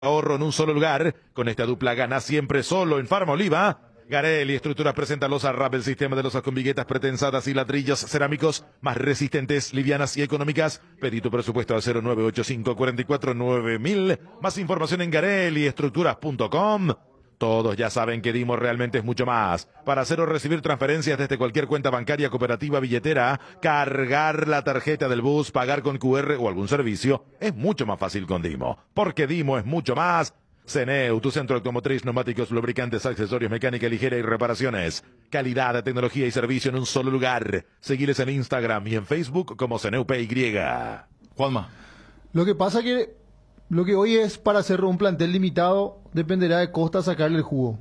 ahorro en un solo lugar. Con esta dupla gana siempre solo en Farma Oliva. Garelli Estructuras presenta los Arrap, el sistema de losas con viguetas pretensadas y ladrillos cerámicos más resistentes, livianas y económicas. Pedí tu presupuesto al 0985 44 9000. Más información en garelliestructuras.com. Todos ya saben que Dimo realmente es mucho más. Para hacer o recibir transferencias desde cualquier cuenta bancaria, cooperativa, billetera, cargar la tarjeta del bus, pagar con QR o algún servicio, es mucho más fácil con Dimo. Porque Dimo es mucho más. Ceneu, tu centro automotriz, neumáticos, lubricantes, accesorios, mecánica ligera y reparaciones. Calidad, tecnología y servicio en un solo lugar. Seguiles en Instagram y en Facebook como Ceneu PY. Juanma. Lo que pasa que lo que hoy es para hacer un plantel limitado dependerá de Costa sacarle el jugo.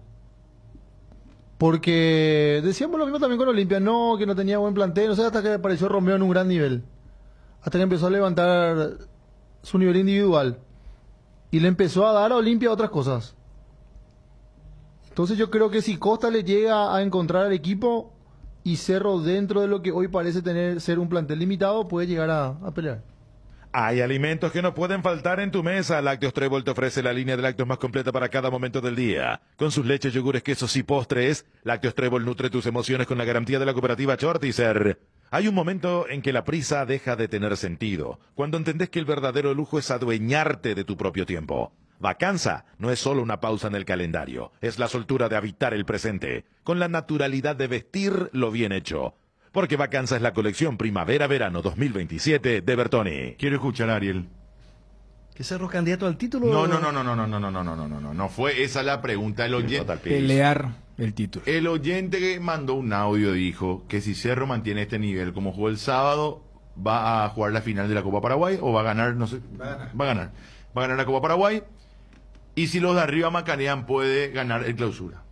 Porque decíamos lo mismo también con Olimpia, no, que no tenía buen plantel, no sé, hasta que apareció Romeo en un gran nivel. Hasta que empezó a levantar su nivel individual. Y le empezó a dar a Olimpia otras cosas. Entonces yo creo que si Costa le llega a encontrar al equipo y Cerro dentro de lo que hoy parece ser un plantel limitado, puede llegar a pelear. Hay alimentos que no pueden faltar en tu mesa. Lácteos Trébol te ofrece la línea de lácteos más completa para cada momento del día. Con sus leches, yogures, quesos y postres, Lácteos Trébol nutre tus emociones con la garantía de la cooperativa Chortizer. Hay un momento en que la prisa deja de tener sentido, cuando entendés que el verdadero lujo es adueñarte de tu propio tiempo. Vacanza no es solo una pausa en el calendario, es la soltura de habitar el presente, con la naturalidad de vestir lo bien hecho. Porque Vacanza es la colección Primavera-Verano 2027 de Bertoni. Quiero escuchar a Ariel. ¿Que Cerro es candidato al título? No fue esa la pregunta. El oyente, Pelear el título. el oyente que mandó un audio dijo que si Cerro mantiene este nivel como jugó el sábado, va a jugar la final de la Copa Paraguay o va a ganar, no sé. Va a ganar. Va a ganar la Copa Paraguay. Y si los de arriba macanean, puede ganar el clausura.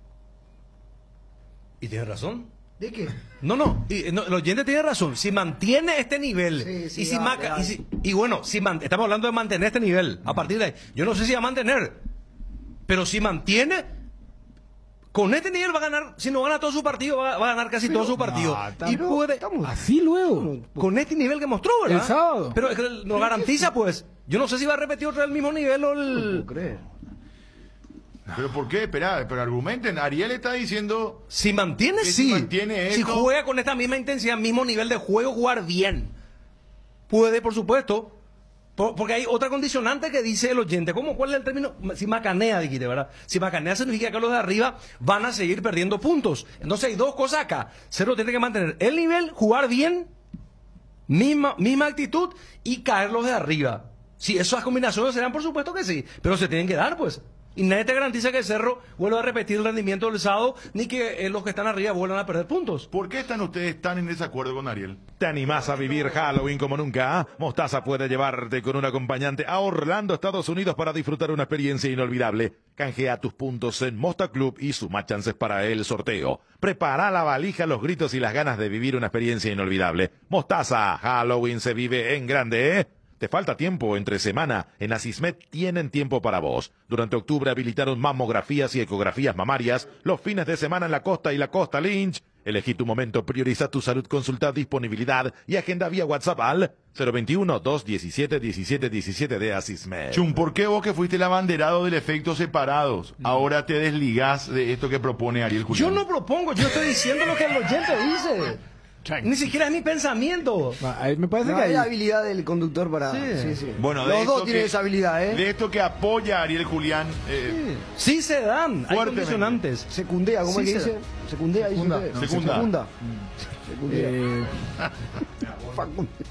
¿Y tiene razón? ¿De qué? No, el oyente tiene razón. Si mantiene este nivel, Sí, y si dale, dale. estamos hablando de mantener este nivel, a partir de ahí, yo no sé si va a mantener, pero si mantiene, con este nivel va a ganar, si no gana todo su partido, va a ganar casi todo su partido. Y puede, Así luego. con este nivel que mostró, ¿verdad? El sábado. Pero es que no garantiza, pues. Yo no sé si va a repetir otra vez el mismo nivel o el... No crees. ¿Pero por qué? Espera, pero argumenten. Ariel está diciendo... Si mantiene, que sí. si mantiene Si esto- juega con esta misma intensidad, mismo nivel de juego, jugar bien. Puede, por supuesto. Porque hay otra condicionante que dice el oyente. ¿Cómo? ¿Cuál es el término? Si macanea, dijiste, ¿verdad? Si macanea significa que los de arriba van a seguir perdiendo puntos. Entonces hay dos cosas acá. Cerro tiene que mantener el nivel, jugar bien, misma actitud y caer los de arriba. Si esas combinaciones serán, por supuesto que sí. Pero se tienen que dar, pues. Y nadie te garantiza que Cerro vuelva a repetir el rendimiento del sábado, ni que los que están arriba vuelvan a perder puntos. ¿Por qué están ustedes tan en desacuerdo con Ariel? ¿Te animás a vivir Halloween como nunca? Mostaza puede llevarte con un acompañante a Orlando, Estados Unidos para disfrutar una experiencia inolvidable. Canjea tus puntos en Mosta Club y suma chances para el sorteo. Prepara la valija, los gritos y las ganas de vivir una experiencia inolvidable. Mostaza, Halloween se vive en grande, ¿eh? ¿Te falta tiempo entre semana? En Asismed tienen tiempo para vos. Durante octubre habilitaron mamografías y ecografías mamarias. Los fines de semana en la costa y la costa Lynch. Elegí tu momento, prioriza tu salud, consulta disponibilidad y agenda vía WhatsApp al 021-217-1717 de Asismed. Chum, ¿por qué vos que fuiste el abanderado del efecto separados, ahora te desligás de esto que propone Ariel Julián? Yo no propongo, yo estoy diciendo lo que el oyente dice. Ni siquiera es mi pensamiento. Me parece No, que hay ahí... la habilidad del conductor para... Sí. Bueno, de Los esto dos tienen que- esa habilidad, ¿eh? De esto que apoya a Ariel Julián, Sí se dan, hay Fuertemente. condicionantes. Secundea, ¿cómo Sí, es que se dice? Secundea, dice Secunda. usted. No, secunda. Secundea. eh,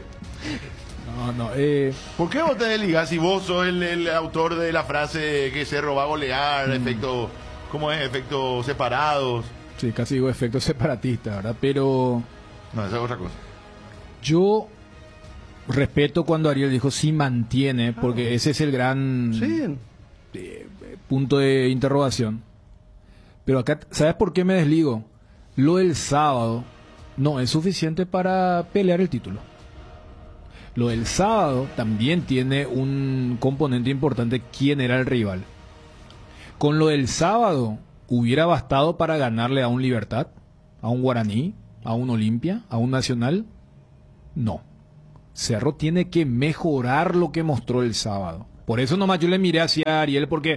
¿por qué vos te desligás si vos sos el autor de la frase que Cerro va a golear, efecto, ¿cómo es? Efectos separados. sí, casi digo efecto separatista, ¿verdad? Pero No, esa es otra cosa. yo respeto cuando Ariel dijo sí mantiene, porque ese es el gran Sí. punto de interrogación. Pero acá, ¿sabes por qué me desligo? Lo del sábado no es suficiente para pelear el título. Lo del sábado también tiene un componente importante, quién era el rival. Con lo del sábado hubiera bastado para ganarle a un Libertad, a un Guaraní, a un Olimpia, a un Nacional. No. Cerro tiene que mejorar lo que mostró el sábado. Por eso nomás yo le miré hacia Ariel, porque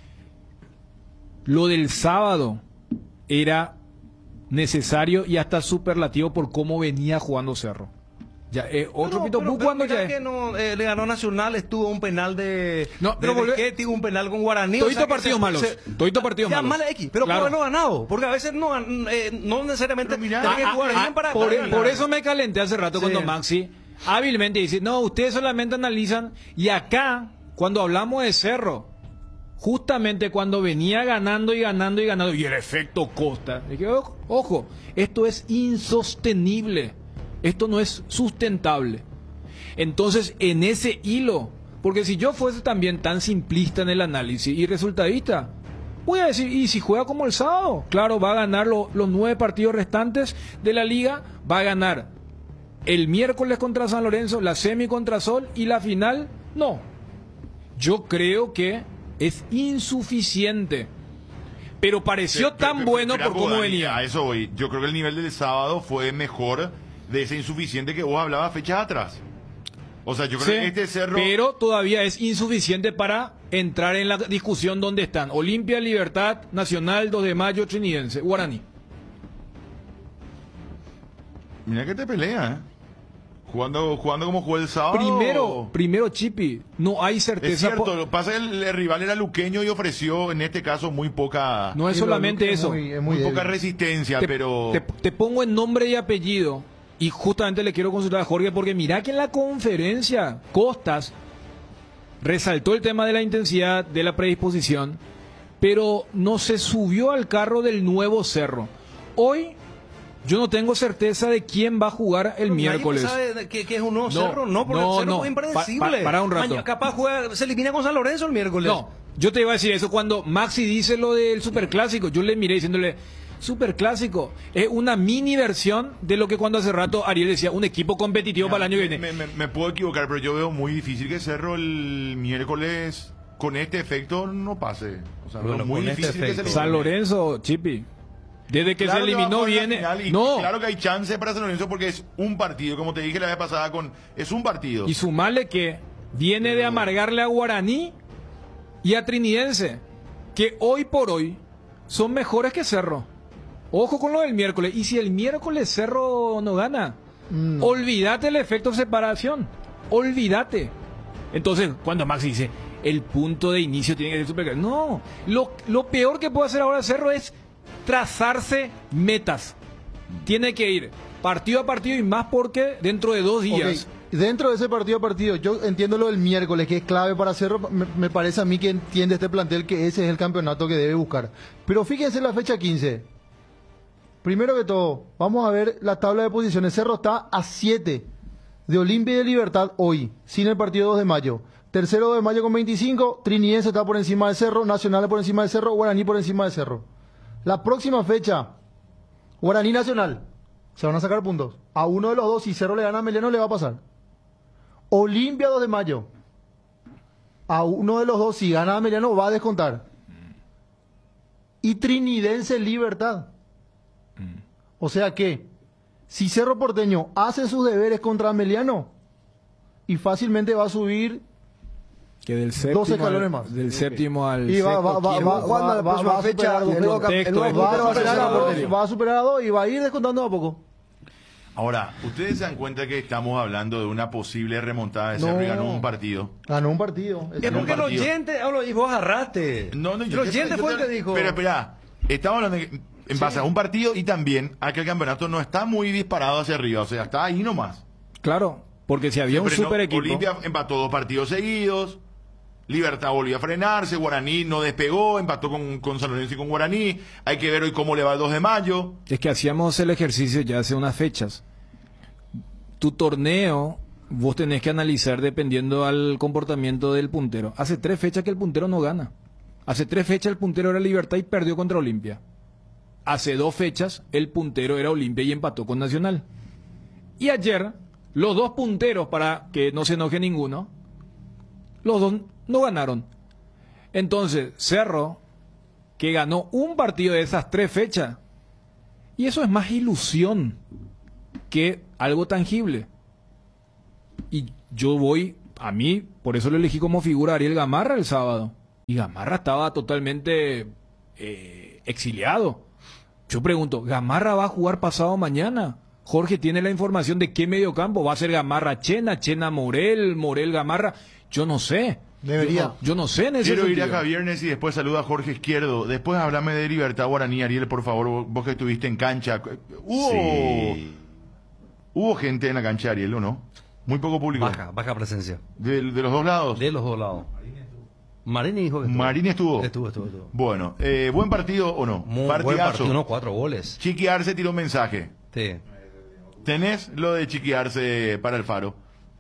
lo del sábado era necesario y hasta superlativo por cómo venía jugando Cerro. Ya, otro Pito Pú cuando mira ya que no, le ganó Nacional, estuvo un penal de No, pero Bequetti, un penal con Guaraní. Todito que partidos malos. Todito partidos ya, malos. mala X, pero Claro. por haberlo ganado. Porque a veces no necesariamente Pero mira, tenés que jugar bien para ganar. por eso me calenté hace rato Sí. cuando Maxi hábilmente dice, no, ustedes solamente analizan. Y acá, cuando hablamos de Cerro, justamente cuando venía ganando y ganando y ganando, y el efecto Costa, dije, ojo, esto es insostenible, esto no es sustentable. Entonces, en ese hilo, porque si yo fuese también tan simplista en el análisis y resultadista, voy a decir, y si juega como el sábado, claro, va a ganar los 9 partidos restantes de la liga, va a ganar el miércoles contra San Lorenzo, la semi contra Sol y la final, no. Yo creo que es insuficiente, pero pareció tan bueno Mira, por cómo Dani, venía. A eso voy. Yo creo que el nivel del sábado fue mejor de ese insuficiente que vos hablabas fechas atrás. O sea, yo creo Sí, que este Cerro... pero todavía es insuficiente para entrar en la discusión donde están Olimpia, Libertad, Nacional, 2 de Mayo, Trinidense, Guaraní. Mira que te pelea, ¿eh? Jugando como jugó el sábado. Primero Chipi, no hay Es certeza. cierto, lo que pasa es que el rival era luqueño y ofreció en este caso muy poca, No es Sí, solamente Luque es eso. muy muy débil. poca resistencia, pero... Te pongo en nombre y apellido. Y justamente le quiero consultar a Jorge porque mira que en la conferencia Costas resaltó el tema de la intensidad, de la predisposición, pero no se subió al carro del nuevo Cerro. Hoy yo no tengo certeza de quién va a jugar el Nadie miércoles. sabe que es un nuevo No, Cerro, no, porque no, el Cerro no. fue impredecible. Para un rato. Capaz se elimina con San Lorenzo el miércoles. No, yo te iba a decir eso cuando Maxi dice lo del superclásico. Yo le miré diciéndole, superclásico es una mini versión de lo que cuando hace rato Ariel decía, un equipo competitivo para el año que viene. Me puedo equivocar, pero yo veo muy difícil que Cerro el miércoles con este efecto no pase. O sea, Bueno, veo muy con este difícil que se efecto. elimine. San Lorenzo, Chipi. Desde que Claro se que va a eliminó jugar la viene. final y No. claro que hay chance para San Lorenzo porque es un partido, como te dije la vez pasada, es un partido. Y sumarle que viene de amargarle a Guaraní y a Trinidense, que hoy por hoy son mejores que Cerro. Ojo con lo del miércoles. Y si el miércoles Cerro no gana, olvídate el efecto separación. Olvídate. Entonces, cuando Maxi dice, el punto de inicio tiene que ser super... No, lo peor que puede hacer ahora Cerro es trazarse metas. Tiene que ir partido a partido y más porque dentro de 2 días... Ok, dentro de ese partido a partido, yo entiendo lo del miércoles, que es clave para Cerro. Me parece a mí que entiende este plantel que ese es el campeonato que debe buscar. Pero fíjense la fecha 15. Primero que todo, vamos a ver la tabla de posiciones. Cerro está a 7 de Olimpia y de Libertad hoy, sin el partido 2 de mayo. Tercero de mayo con 25, Trinidense está por encima de Cerro, Nacional por encima de Cerro, Guaraní por encima de Cerro. La próxima fecha, Guaraní Nacional. Se van a sacar puntos. A uno de los dos, si Cerro le gana a Meliano, le va a pasar. Olimpia 2 de mayo. A uno de los dos, si gana a Meliano, va a descontar. Y Trinidense Libertad. O sea que, si Cerro Porteño hace sus deberes contra Meliano, y fácilmente va a subir Que del séptimo 12 escalones más. Del séptimo al y va, sexto, va, va, ¿quién? va, jugando a la va, próxima va a fecha, superar el nuevo contexto, el nuevo el va, puntero a va a ser superar Cerro a dos, Porteño. va a superar a dos y va a ir descontando a poco. Ahora, ¿ustedes se dan cuenta que estamos hablando de una posible remontada de Cerro y ganó un partido? Ganó un partido. Es porque el partido. oyente, y vos agarraste. No, el oyente fue el que dijo. Pero espera, estamos hablando en base a un partido y también a que el campeonato no está muy disparado hacia arriba, o sea, está ahí nomás. Claro, porque si había un Pero no, super equipo. Olimpia empató 2 partidos seguidos, Libertad volvió a frenarse, Guaraní no despegó, empató con San Lorenzo y con Guaraní. Hay que ver hoy cómo le va el 2 de mayo. Es que hacíamos el ejercicio ya hace unas fechas. Tu torneo, vos tenés que analizar dependiendo al comportamiento del puntero. Hace 3 fechas que el puntero no gana. Hace 3 fechas el puntero era Libertad y perdió contra Olimpia. Hace 2 fechas el puntero era Olimpia y empató con Nacional. Y ayer, los 2 punteros, para que no se enoje ninguno, los 2 no ganaron. Entonces, Cerro, que ganó un partido de esas 3 fechas, y eso es más ilusión que algo tangible. Y yo voy a mí, por eso lo elegí como figura a Ariel Gamarra el sábado. Y Gamarra estaba totalmente exiliado. Yo pregunto, ¿Gamarra va a jugar pasado mañana? Jorge tiene la información de qué mediocampo va a ser Gamarra Chena, Chena Morel, Morel Gamarra. Yo no sé. Debería. Yo no sé en ese Quiero ir a sentido. Javiernes y después saluda a Jorge Izquierdo. Después hablame de Libertad Guaraní, Ariel, por favor, vos que estuviste en cancha. Hubo gente en la cancha, Ariel, ¿o no? Muy poco público. Baja presencia. De los dos lados. De los dos lados. Marini dijo que estuvo. Marini estuvo. Estuvo. Bueno, ¿buen partido o no? Muy buen Partidazo. partido, unos 4 goles. Chiqui Arce tiró un mensaje. Sí. ¿Tenés lo de Chiqui Arce para el Faro?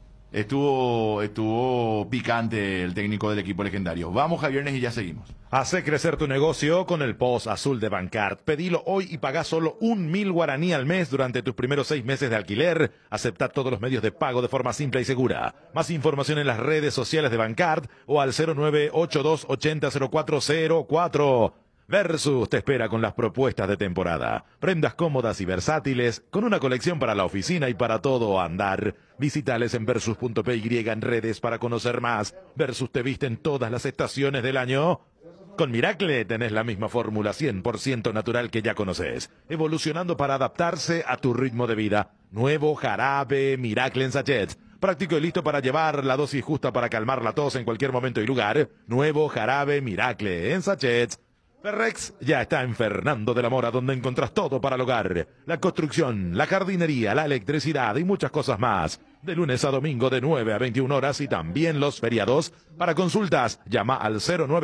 Estuvo picante el técnico del equipo legendario. Vamos, Javiernes, y ya seguimos. Hace crecer tu negocio con el POS azul de Bancard. Pedilo hoy y pagá solo 1.000 guaraní al mes durante tus primeros 6 meses de alquiler. Acepta todos los medios de pago de forma simple y segura. Más información en las redes sociales de Bancard o al 0982800404. Versus te espera con las propuestas de temporada. Prendas cómodas y versátiles, con una colección para la oficina y para todo andar. Visitales en versus.py en redes para conocer más. Versus te viste en todas las estaciones del año. Con Miracle tenés la misma fórmula 100% natural que ya conoces, evolucionando para adaptarse a tu ritmo de vida. Nuevo jarabe Miracle en sachets. Práctico y listo para llevar la dosis justa para calmar la tos en cualquier momento y lugar. Nuevo jarabe Miracle en sachets. Ferrex ya está en Fernando de la Mora, donde encontrás todo para el hogar. La construcción, la jardinería, la electricidad y muchas cosas más. De lunes a domingo de 9 a 21 horas y también los feriados. Para consultas, llama al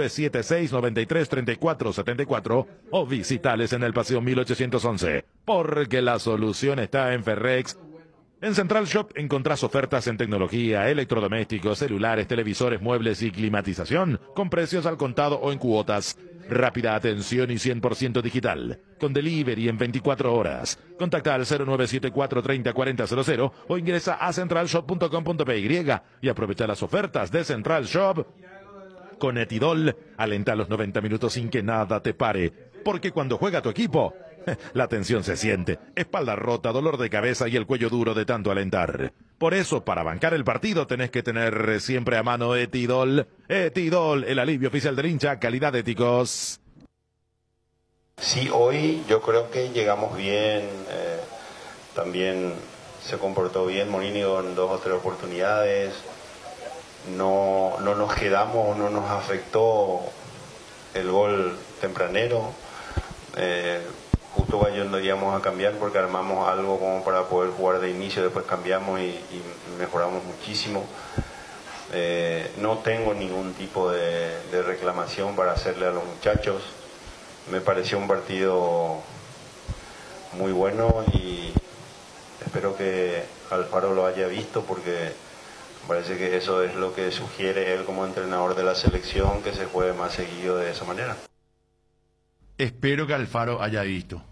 0976-933474 o visitales en el Paseo 1811. Porque la solución está en Ferrex. En Central Shop encontrás ofertas en tecnología, electrodomésticos, celulares, televisores, muebles y climatización con precios al contado o en cuotas. Rápida atención y 100% digital. Con delivery en 24 horas. Contacta al 0974-304000 o ingresa a centralshop.com.py y aprovecha las ofertas de Central Shop. Con Etidol, alenta los 90 minutos sin que nada te pare. Porque cuando juega tu equipo, la tensión se siente. Espalda rota, dolor de cabeza y el cuello duro de tanto alentar. Por eso, para bancar el partido, tenés que tener siempre a mano Etidol. Etidol, el alivio oficial del hincha, calidad de ticos. Sí, hoy yo creo que llegamos bien. También se comportó bien Morínigo en 2 o 3 oportunidades. No nos quedamos, no nos afectó el gol tempranero. Justo cuando íbamos a cambiar porque armamos algo como para poder jugar de inicio, después cambiamos y mejoramos muchísimo. No tengo ningún tipo de reclamación para hacerle a los muchachos. Me pareció un partido muy bueno y espero que Alfaro lo haya visto porque parece que eso es lo que sugiere él como entrenador de la selección, que se juegue más seguido de esa manera. Espero que Alfaro haya visto.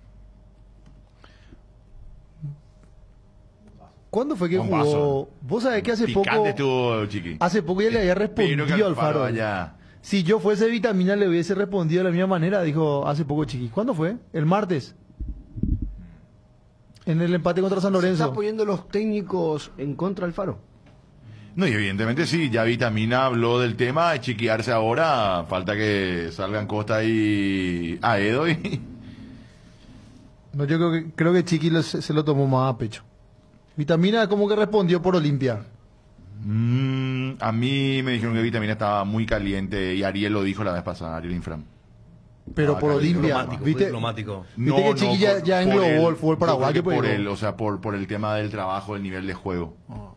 ¿Cuándo fue que Bombazo. jugó? Vos sabés que hace Picante poco. estuvo, Chiqui. Hace poco ya le había Espero que respondido al Faro. haya... Si yo fuese Vitamina le hubiese respondido de la misma manera, dijo hace poco Chiqui. ¿Cuándo fue? El martes. En el empate contra San Se Lorenzo. está poniendo los técnicos en contra del Faro. No, y evidentemente sí, ya Vitamina habló del tema, de chiquiarse ahora, falta que salgan Costa y Aedo y... No, yo creo que Chiqui se lo tomó más a pecho. Vitamina como que respondió por Olimpia. A mí me dijeron que Vitamina estaba muy caliente y Ariel lo dijo la vez pasada, Ariel Infram. Pero por Olimpia. Diplomático, ¿Viste? diplomático. Viste que Chiqui ya englobó el fútbol paraguayo. Por pues, él, o sea, por el tema del trabajo, el nivel de juego.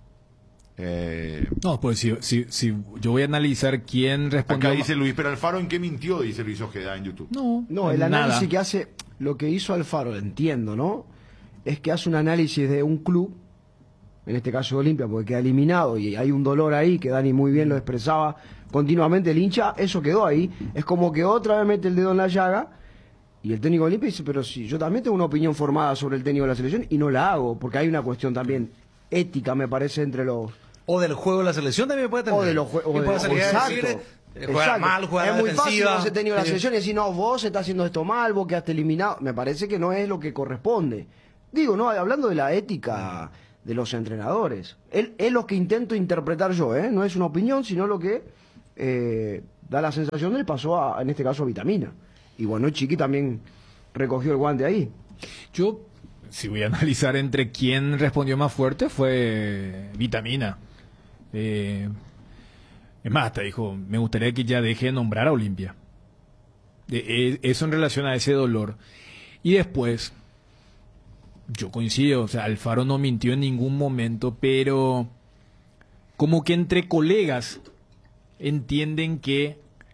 No, pues si yo voy a analizar quién respondió. Acá dice Luis, pero Alfaro ¿en qué mintió? Dice Luis Ojeda en YouTube. No, el nada. análisis que hace, lo que hizo Alfaro, entiendo, ¿no? Es que hace un análisis de un club, en este caso Olimpia, porque queda eliminado y hay un dolor ahí, que Dani muy bien lo expresaba continuamente el hincha, eso quedó ahí. Es como que otra vez mete el dedo en la llaga y el técnico de Olimpia dice, pero si yo también tengo una opinión formada sobre el técnico de la selección y no la hago, porque hay una cuestión también ética, me parece, entre los... O del juego de la selección también puede tener. O de los juegos. Y puede salir a Exacto. decir, juega mal, juega es muy fácil defensiva. vos tenido la selección y decir, no, vos estás haciendo esto mal, vos quedaste eliminado. Me parece que no es lo que corresponde. Digo, no, hablando de la ética de los entrenadores. Es lo que intento interpretar yo, ¿eh? No es una opinión, sino lo que da la sensación de le pasó, en este caso, a Vitamina. Y bueno, Chiqui también recogió el guante ahí. Yo, si voy a analizar entre quién respondió más fuerte, fue Vitamina. Es más, hasta dijo, me gustaría que ya deje de nombrar a Olimpia. Eso en relación a ese dolor. Y después, yo coincido, o sea, Alfaro no mintió en ningún momento, pero como que entre colegas entienden que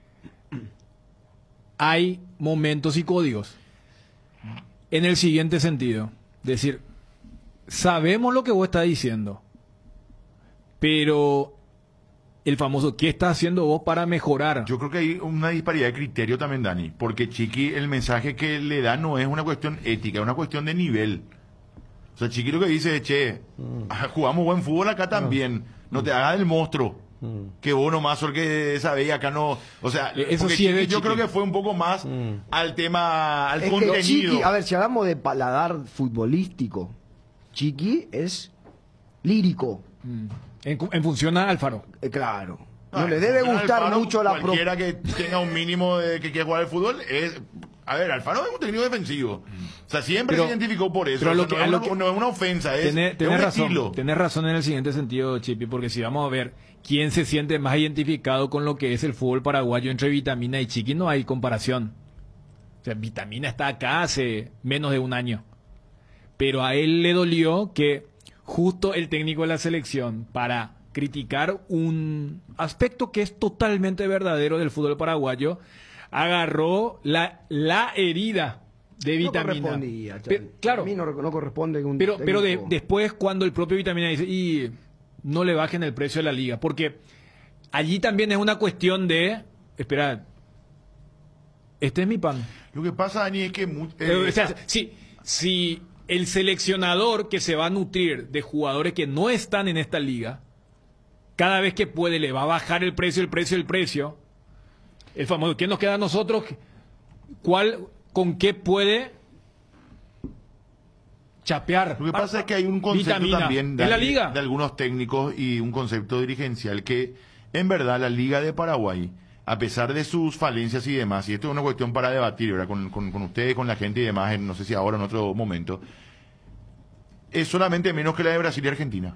hay momentos y códigos. En el siguiente sentido, decir, sabemos lo que vos estás diciendo, pero el famoso, ¿qué estás haciendo vos para mejorar? Yo creo que hay una disparidad de criterio también, Dani, porque Chiqui, el mensaje que le da no es una cuestión ética, es una cuestión de nivel. O sea, Chiqui lo que dice es, che, jugamos buen fútbol acá también, no te hagas el monstruo. Que vos nomás sos el que sabés, acá no. O sea, eso porque sí es de Chiqui, yo Chiqui. creo que fue un poco más al tema, al Es que contenido. Chiqui, a ver, si hablamos de paladar futbolístico, Chiqui es lírico. En función a Alfaro. Claro. No le debe Alfaro, gustar mucho la cualquiera que tenga un mínimo de que quiera jugar al fútbol es. A ver, Alfaro es un técnico defensivo. O sea, siempre Pero- se identificó por eso. pero O a lo sea, que- no, a es lo una, que- no es una ofensa, es un Tenés razón, estilo. tenés razón en el siguiente sentido, Chipi, porque si vamos a ver quién se siente más identificado con lo que es el fútbol paraguayo entre Vitamina y Chiqui, no hay comparación. O sea, Vitamina está acá hace menos de un año. Pero a él le dolió que justo el técnico de la selección, para criticar un aspecto que es totalmente verdadero del fútbol paraguayo, agarró la herida de No Vitamina. correspondía, Claro, a mí no corresponde que un pero técnico- después cuando el propio Vitamina dice, y no le bajen el precio de la liga, porque allí también es una cuestión de, espera, este es mi pan. Lo que pasa, Dani, es que. O sea, si el seleccionador que se va a nutrir de jugadores que no están en esta liga, cada vez que puede le va a bajar el precio, el famoso, ¿qué nos queda a nosotros? ¿Con qué puede chapear? Lo que pasa es que hay un concepto Vitamina también en la liga. de algunos técnicos y un concepto dirigencial que, en verdad, la Liga de Paraguay, a pesar de sus falencias y demás, y esto es una cuestión para debatir, ¿verdad? Con ustedes, con la gente y demás, no sé si ahora o en otro momento, es solamente menos que la de Brasil y Argentina.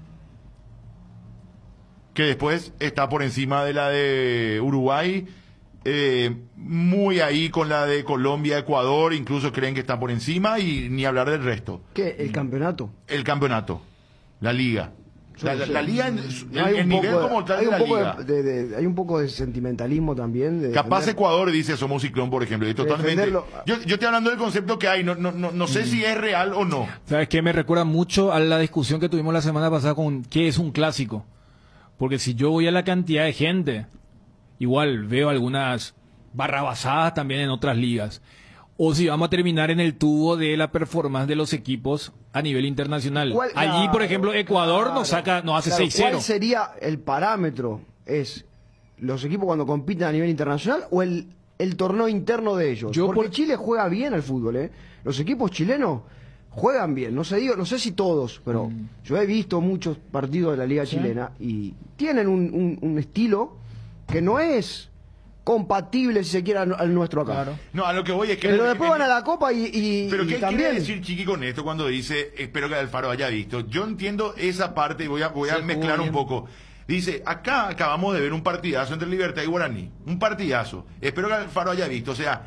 Que después está por encima de la de Uruguay, muy ahí con la de Colombia, Ecuador, incluso creen que está por encima, y ni hablar del resto. ¿Qué? ¿El campeonato? El campeonato, la liga. La liga, el nivel como tal hay de un la poco liga. hay un poco de sentimentalismo también. De Capaz defender- Ecuador dice somos ciclón, por ejemplo, y totalmente. defenderlo. Yo estoy hablando del concepto que hay, no sé si es real o no. ¿Sabes qué? Me recuerda mucho a la discusión que tuvimos la semana pasada con qué es un clásico. Porque si yo voy a la cantidad de gente, igual veo algunas barrabasadas también en otras ligas. O si vamos a terminar en el tubo de la performance de los equipos a nivel internacional. ¿Cuál- Allí, por ejemplo, Ecuador nos Claro, hace claro, 6-0. ¿Cuál sería el parámetro? ¿Es los equipos cuando compiten a nivel internacional o el torneo interno de ellos? Porque Chile juega bien al fútbol, ¿eh? Los equipos chilenos juegan bien, no sé si todos, pero yo he visto muchos partidos de la liga chilena y tienen un estilo que no es compatible, si se quiere, al nuestro acá. Claro. No, a lo que voy es que. Pero después van a la Copa Pero y ¿qué también... quiere decir Chiqui con esto cuando dice espero que Alfaro haya visto? Yo entiendo esa parte y voy a mezclar un poco. Dice, acá acabamos de ver un partidazo entre Libertad y Guaraní. Un partidazo. Espero que Alfaro haya visto. O sea,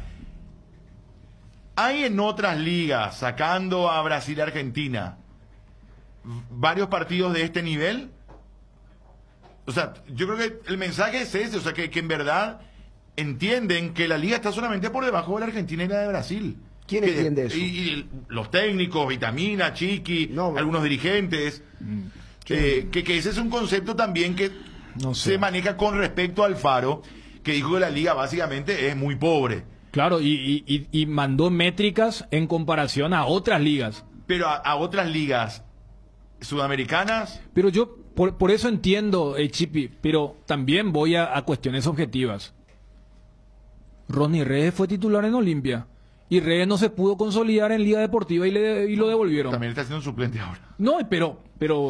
hay en otras ligas, sacando a Brasil y Argentina, varios partidos de este nivel. O sea, yo creo que el mensaje es ese. O sea, que en verdad entienden que la liga está solamente por debajo de la Argentina y la de Brasil. ¿Quién entiende eso? Y los técnicos, Vitamina, Chiqui, No, algunos dirigentes. Que ese es un concepto también que No sé. se maneja con respecto al Alfaro, que dijo que la liga básicamente es muy pobre. Claro, y mandó métricas en comparación a otras ligas. Pero a otras ligas sudamericanas, Pero yo, por eso entiendo, Chipi, pero también voy a cuestiones objetivas. Ronnie Reyes fue titular en Olimpia Y Redes no se pudo consolidar en Liga Deportiva y lo devolvieron. También está siendo suplente ahora. No, pero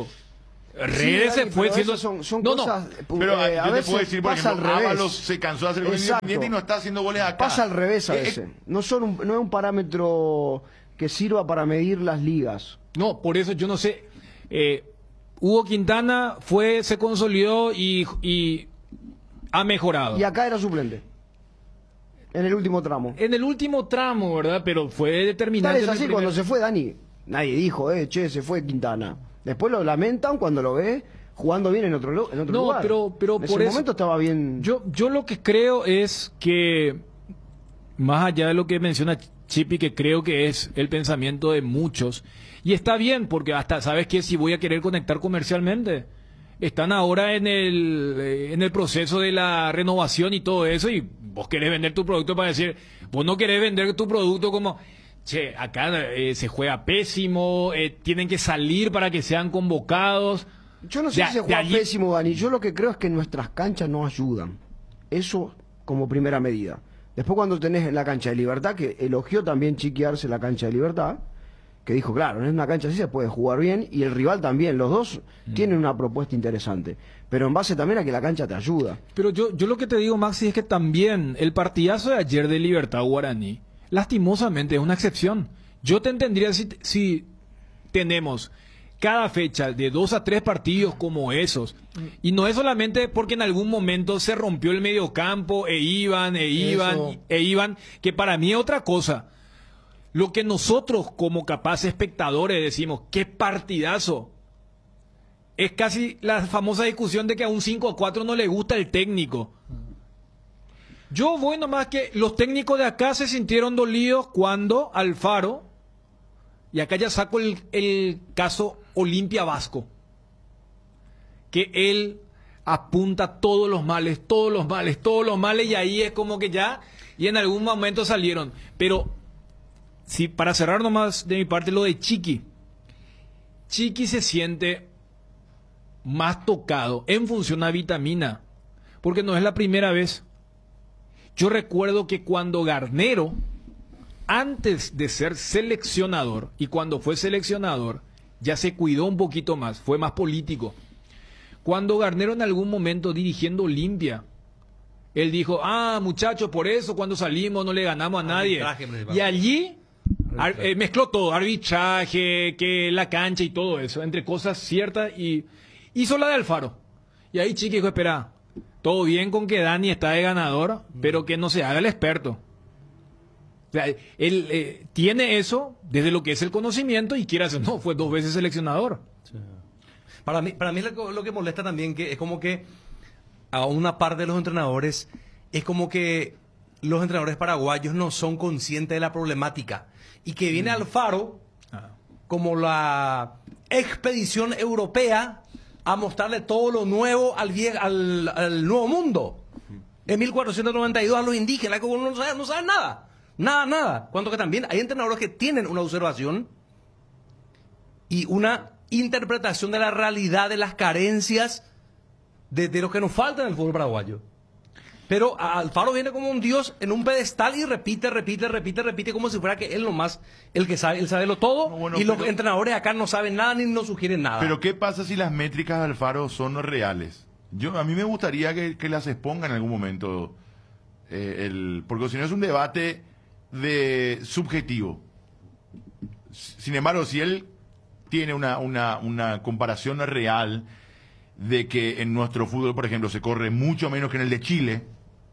Redes Sí, se fue pero siendo... esas son no, cosas. Pero a yo te veces puedo decir, por pasa ejemplo, al revés. Ábalos se cansó de hacer gol Exacto. independiente y no está haciendo goles acá. Pasa al revés a Eh, veces. No es un parámetro que sirva para medir las ligas. no, por eso yo no sé. Hugo Quintana se consolidó y ha mejorado. Y acá era suplente. En el último tramo. En el último tramo, ¿verdad? Pero fue Tal determinante. es en el así, primer- cuando se fue Dani, nadie dijo, che, se fue Quintana. Después lo lamentan cuando lo ve jugando bien en otro No, lugar. pero en ese por eso- momento estaba bien. Yo lo que creo es que, más allá de lo que menciona Chipi, que creo que es el pensamiento de muchos, y está bien, porque hasta, ¿sabes qué? Si voy a querer conectar comercialmente, están ahora en el proceso de la renovación y todo eso, y vos querés vender tu producto para decir, vos no querés vender tu producto como, che, acá se juega pésimo, tienen que salir para que sean convocados. Yo no sé De- si se de juega allí- pésimo, Dani. Yo lo que creo es que nuestras canchas no ayudan. Eso como primera medida. Después cuando tenés la cancha de Libertad, que elogió también Chiqui Arce la cancha de Libertad, que dijo, claro, en una cancha así se puede jugar bien, y el rival también, los dos tienen una propuesta interesante. Pero en base también a que la cancha te ayuda. Pero yo lo que te digo, Maxi, es que también el partidazo de ayer de Libertad Guaraní, lastimosamente, es una excepción. Yo te entendería si tenemos cada fecha de 2 a 3 partidos como esos. Y no es solamente porque en algún momento se rompió el mediocampo iban, que para mí es otra cosa. Lo que nosotros como capaces espectadores decimos, qué partidazo. Es casi la famosa discusión de que a un 5-4 no le gusta el técnico. Yo voy nomás que los técnicos de acá se sintieron dolidos cuando Alfaro, y acá ya saco el caso Olimpia Vasco, que él apunta todos los males, y ahí es como que ya, y en algún momento salieron. Pero, si para cerrar nomás de mi parte lo de Chiqui se siente más tocado en función a Vitamina, porque no es la primera vez. Yo recuerdo que cuando Garnero, antes de ser seleccionador, y cuando fue seleccionador, ya se cuidó un poquito más, fue más político. Cuando Garnero en algún momento dirigiendo Olimpia, él dijo, muchachos, por eso cuando salimos no le ganamos a nadie. Y allí mezcló todo, arbitraje, que la cancha y todo eso, entre cosas ciertas, y hizo la de Alfaro. Y ahí Chiqui dijo, espera, todo bien con que Dani está de ganador, pero que no se haga el experto. O sea, él tiene eso desde lo que es el conocimiento y quiere hacer, fue 2 veces seleccionador. Para mí lo que molesta también que es como que a una parte de los entrenadores es como que los entrenadores paraguayos no son conscientes de la problemática y que viene Alfaro como la expedición europea a mostrarle todo lo nuevo al nuevo mundo. En 1492 a los indígenas, como no saben nada. Nada. Cuanto que también hay entrenadores que tienen una observación y una interpretación de la realidad, de las carencias de lo que nos falta en el fútbol paraguayo. Pero Alfaro viene como un dios en un pedestal y repite como si fuera que él nomás el que sabe, él sabe lo todo. No, bueno, y los pero- entrenadores acá no saben nada ni nos sugieren nada. Pero ¿qué pasa si las métricas de Alfaro son reales? A mí me gustaría que las exponga en algún momento, porque si no es un debate de subjetivo. Sin embargo, si él tiene una comparación real de que en nuestro fútbol, por ejemplo, se corre mucho menos que en el de Chile,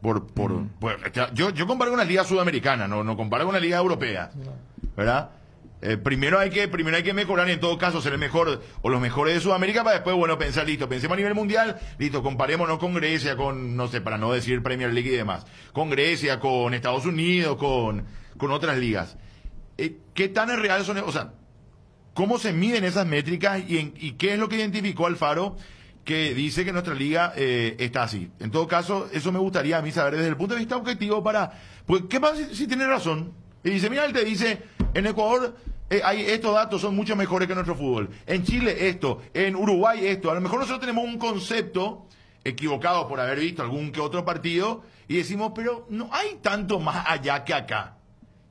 yo comparo con una liga sudamericana, no comparo con una liga europea, ¿verdad? Primero hay que mejorar, en todo caso ser el mejor o los mejores de Sudamérica para después, pensar, pensemos a nivel mundial, comparémonos con Grecia, con, no sé, para no decir Premier League y demás, con Grecia, con Estados Unidos, con otras ligas. ¿Qué tan reales son? O sea, ¿cómo se miden esas métricas y qué es lo que identificó Alfaro que dice que nuestra liga está así? En todo caso, eso me gustaría a mí saber desde el punto de vista objetivo pues, ¿qué pasa si tiene razón? Y dice, mira, él te dice, en Ecuador estos datos son mucho mejores que nuestro fútbol. En Chile esto, en Uruguay esto. A lo mejor nosotros tenemos un concepto equivocado por haber visto algún que otro partido y decimos, pero no hay tanto más allá que acá.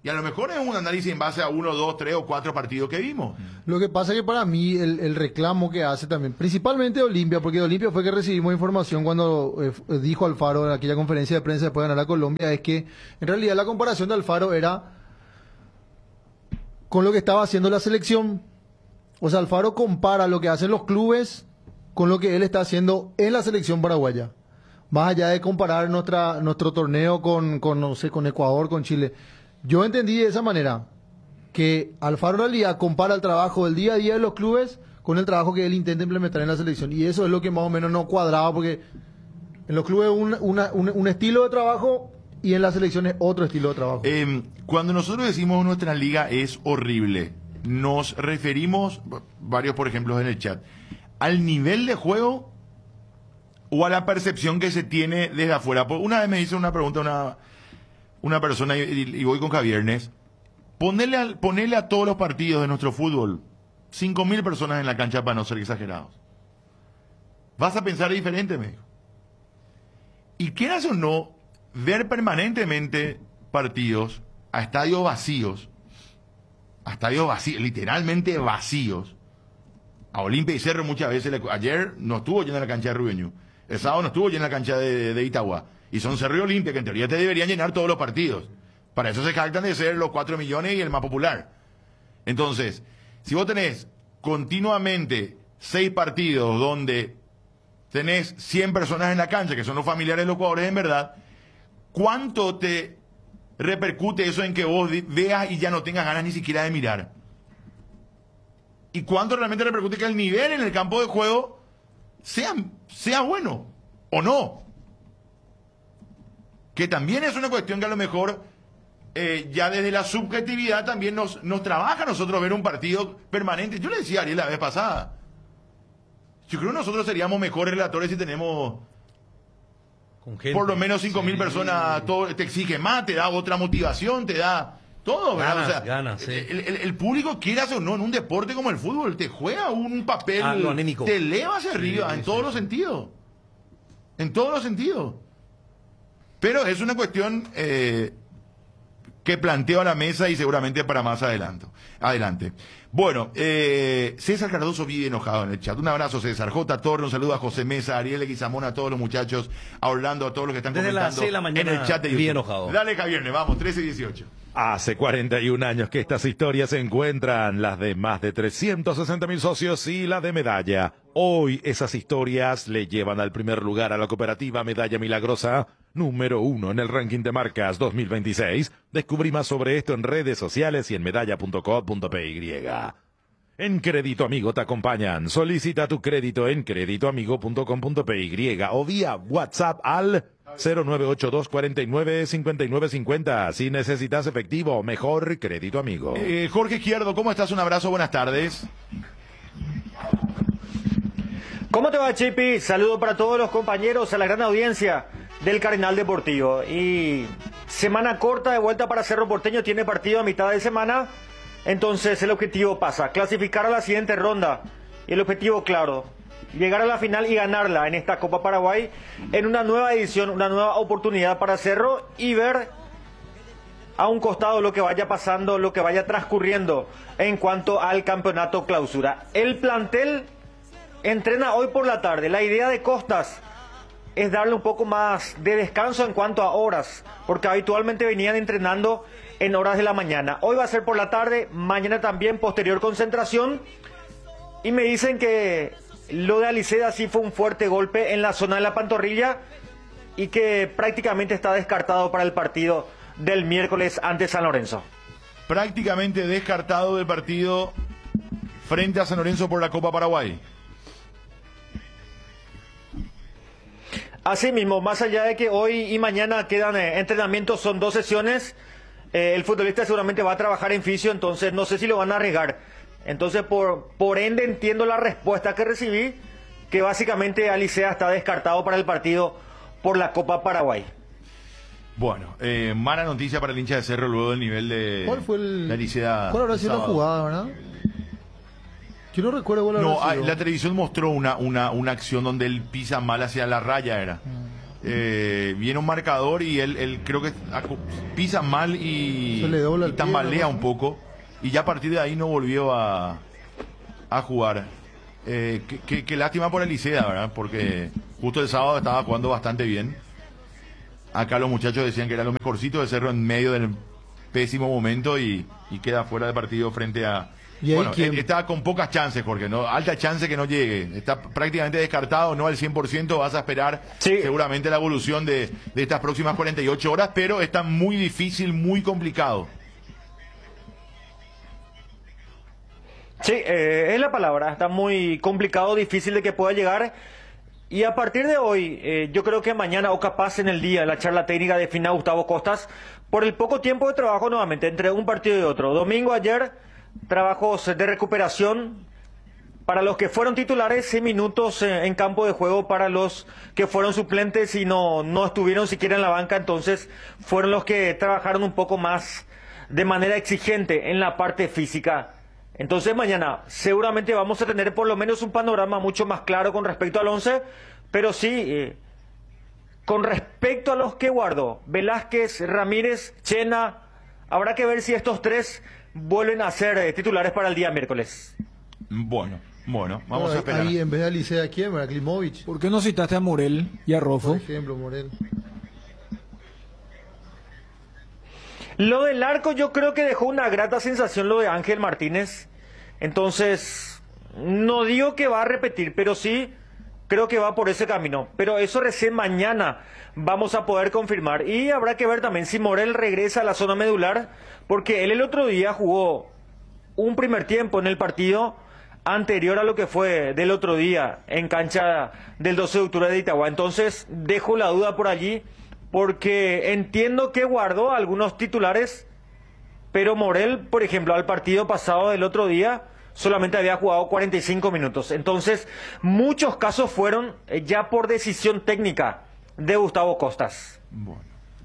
Y a lo mejor es un análisis en base a 1, 2, 3 o 4 partidos que vimos. Lo que pasa es que para mí el reclamo que hace también, principalmente de Olimpia, porque de Olimpia fue que recibimos información cuando dijo Alfaro en aquella conferencia de prensa después de ganar a Colombia, es que en realidad la comparación de Alfaro era con lo que estaba haciendo la selección. O sea, Alfaro compara lo que hacen los clubes con lo que él está haciendo en la selección paraguaya. Más allá de comparar nuestro torneo con, no sé, con Ecuador, con Chile. Yo entendí de esa manera que Alfaro en realidad compara el trabajo del día a día de los clubes con el trabajo que él intenta implementar en la selección. Y eso es lo que más o menos no cuadraba, porque en los clubes un estilo de trabajo y en las selecciones otro estilo de trabajo. Cuando nosotros decimos nuestra liga es horrible, nos referimos, varios por ejemplo en el chat, al nivel de juego o a la percepción que se tiene desde afuera. Una vez me hizo una pregunta una persona, y voy con Javiernes, ponele a todos los partidos de nuestro fútbol 5.000 personas en la cancha para no ser exagerados. Vas a pensar diferente, me dijo. Y quieras o no, ver permanentemente partidos a estadios vacíos, literalmente vacíos. A Olimpia y Cerro muchas veces, ayer no estuvo llena la cancha de Rubeño, el sábado no estuvo llena la cancha de Itagua, y son Cerro y Olimpia que en teoría te deberían llenar todos los partidos. Para eso se jactan de ser los 4 millones y el más popular. Entonces, si vos tenés continuamente 6 partidos donde tenés 100 personas en la cancha, que son los familiares de los jugadores en verdad, ¿cuánto te repercute eso en que vos veas y ya no tengas ganas ni siquiera de mirar? ¿Y cuánto realmente repercute que el nivel en el campo de juego sea bueno o no? Que también es una cuestión que a lo mejor ya desde la subjetividad también nos trabaja a nosotros ver un partido permanente. Yo le decía a Ariel la vez pasada, yo creo que nosotros seríamos mejores relatores si tenemos Con gente. por lo menos 5.000 personas, todo, te exige más, te da otra motivación, te da todo, ¿verdad? Ganas, O sea, ganas, sí. el público, quieras o no, en un deporte como el fútbol, te juega un papel, lo anímico. te eleva hacia arriba, en todos los sentidos. En todos los sentidos. Pero es una cuestión que planteo a la mesa y seguramente para más adelante. Bueno, César Cardoso vive enojado en el chat. Un abrazo, César. J. Torre, un saludo a José Mesa, a Ariel Leguizamón, a todos los muchachos, a Orlando, a todos los que están Desde las comentando 6 de la mañana en el chat de vive YouTube. enojado. Dale, Javier, vamos, 13:18. Hace 41 años que estas historias se encuentran, las de más de 360.000 socios y la de Medalla. Hoy esas historias le llevan al primer lugar a la cooperativa Medalla Milagrosa, número 1 en el ranking de marcas 2026. Descubrí más sobre esto en redes sociales y en medalla.co.py. En Crédito Amigo te acompañan. Solicita tu crédito en creditoamigo.com.py o vía WhatsApp al 0982 49 59 50. Si necesitas efectivo, mejor Crédito Amigo. Jorge Izquierdo, ¿cómo estás? Un abrazo, buenas tardes. ¿Cómo te va, Chipi? Saludo para todos los compañeros, a la gran audiencia del Cardenal Deportivo. Y semana corta de vuelta para Cerro Porteño, tiene partido a mitad de semana. Entonces el objetivo pasa, clasificar a la siguiente ronda. Y el objetivo claro, llegar a la final y ganarla en esta Copa Paraguay en una nueva edición, una nueva oportunidad para Cerro y ver a un costado lo que vaya pasando, lo que vaya transcurriendo en cuanto al campeonato clausura. El plantel entrena hoy por la tarde. La idea de Costas es darle un poco más de descanso en cuanto a horas, porque habitualmente venían entrenando en horas de la mañana. Hoy va a ser por la tarde, mañana también posterior concentración. Y me dicen que lo de Aliceda sí fue un fuerte golpe en la zona de la pantorrilla y que prácticamente está descartado para el partido del miércoles ante San Lorenzo. Prácticamente descartado del partido frente a San Lorenzo por la Copa Paraguay. Así mismo, más allá de que hoy y mañana quedan entrenamientos, son 2 sesiones, el futbolista seguramente va a trabajar en fisio, entonces no sé si lo van a arriesgar. Entonces, por ende, entiendo la respuesta que recibí, que básicamente Alicea está descartado para el partido por la Copa Paraguay. Bueno, mala noticia para el hincha de Cerro luego del nivel de ¿Cuál fue de Alicea ¿Cuál habrá sido la sábado. jugada, verdad? Yo no recuerdo cuál No, habrá sido. la televisión mostró una acción donde él pisa mal hacia la raya, era. viene un marcador y él creo que pisa mal y Se le dobla el pie, tambalea ¿no? un poco. Y ya a partir de ahí no volvió a jugar. Qué lástima por el Licea, ¿verdad? Porque justo el sábado estaba jugando bastante bien. Acá los muchachos decían que era lo mejorcito de Cerro en medio del pésimo momento y queda fuera de partido frente a... ¿Y ahí Bueno, quién? está con pocas chances, Jorge, ¿no? Alta chance que no llegue. Está prácticamente descartado, no al 100%. Vas a esperar Sí. seguramente la evolución de estas próximas 48 horas, pero está muy difícil, muy complicado. Sí, es la palabra. Está muy complicado, difícil de que pueda llegar. Y a partir de hoy, yo creo que mañana o capaz en el día, en la charla técnica defina Gustavo Costas, por el poco tiempo de trabajo nuevamente, entre un partido y otro. Domingo ayer, trabajos de recuperación para los que fueron titulares, 6 minutos en campo de juego para los que fueron suplentes y no estuvieron siquiera en la banca, entonces fueron los que trabajaron un poco más de manera exigente en la parte física. Entonces mañana seguramente vamos a tener por lo menos un panorama mucho más claro con respecto al 11, pero sí, con respecto a los que guardo, Velázquez, Ramírez, Chena, habrá que ver si estos tres vuelven a ser titulares para el día miércoles. Bueno, vamos a esperar. Ahí en vez de Alicea, ¿quién? ¿A Klimovic? ¿Por qué no citaste a Morel y a Por Rofo? ejemplo, Morel. Lo del arco yo creo que dejó una grata sensación lo de Ángel Martínez. Entonces, no digo que va a repetir, pero sí creo que va por ese camino. Pero eso recién mañana vamos a poder confirmar. Y habrá que ver también si Morel regresa a la zona medular, porque él el otro día jugó un primer tiempo en el partido anterior a lo que fue del otro día en cancha del 12 de octubre de Itagua. Entonces, dejo la duda por allí, porque entiendo que guardó algunos titulares, pero Morel, por ejemplo, al partido pasado del otro día, solamente había jugado 45 minutos. Entonces, muchos casos fueron ya por decisión técnica de Gustavo Costas. Bueno.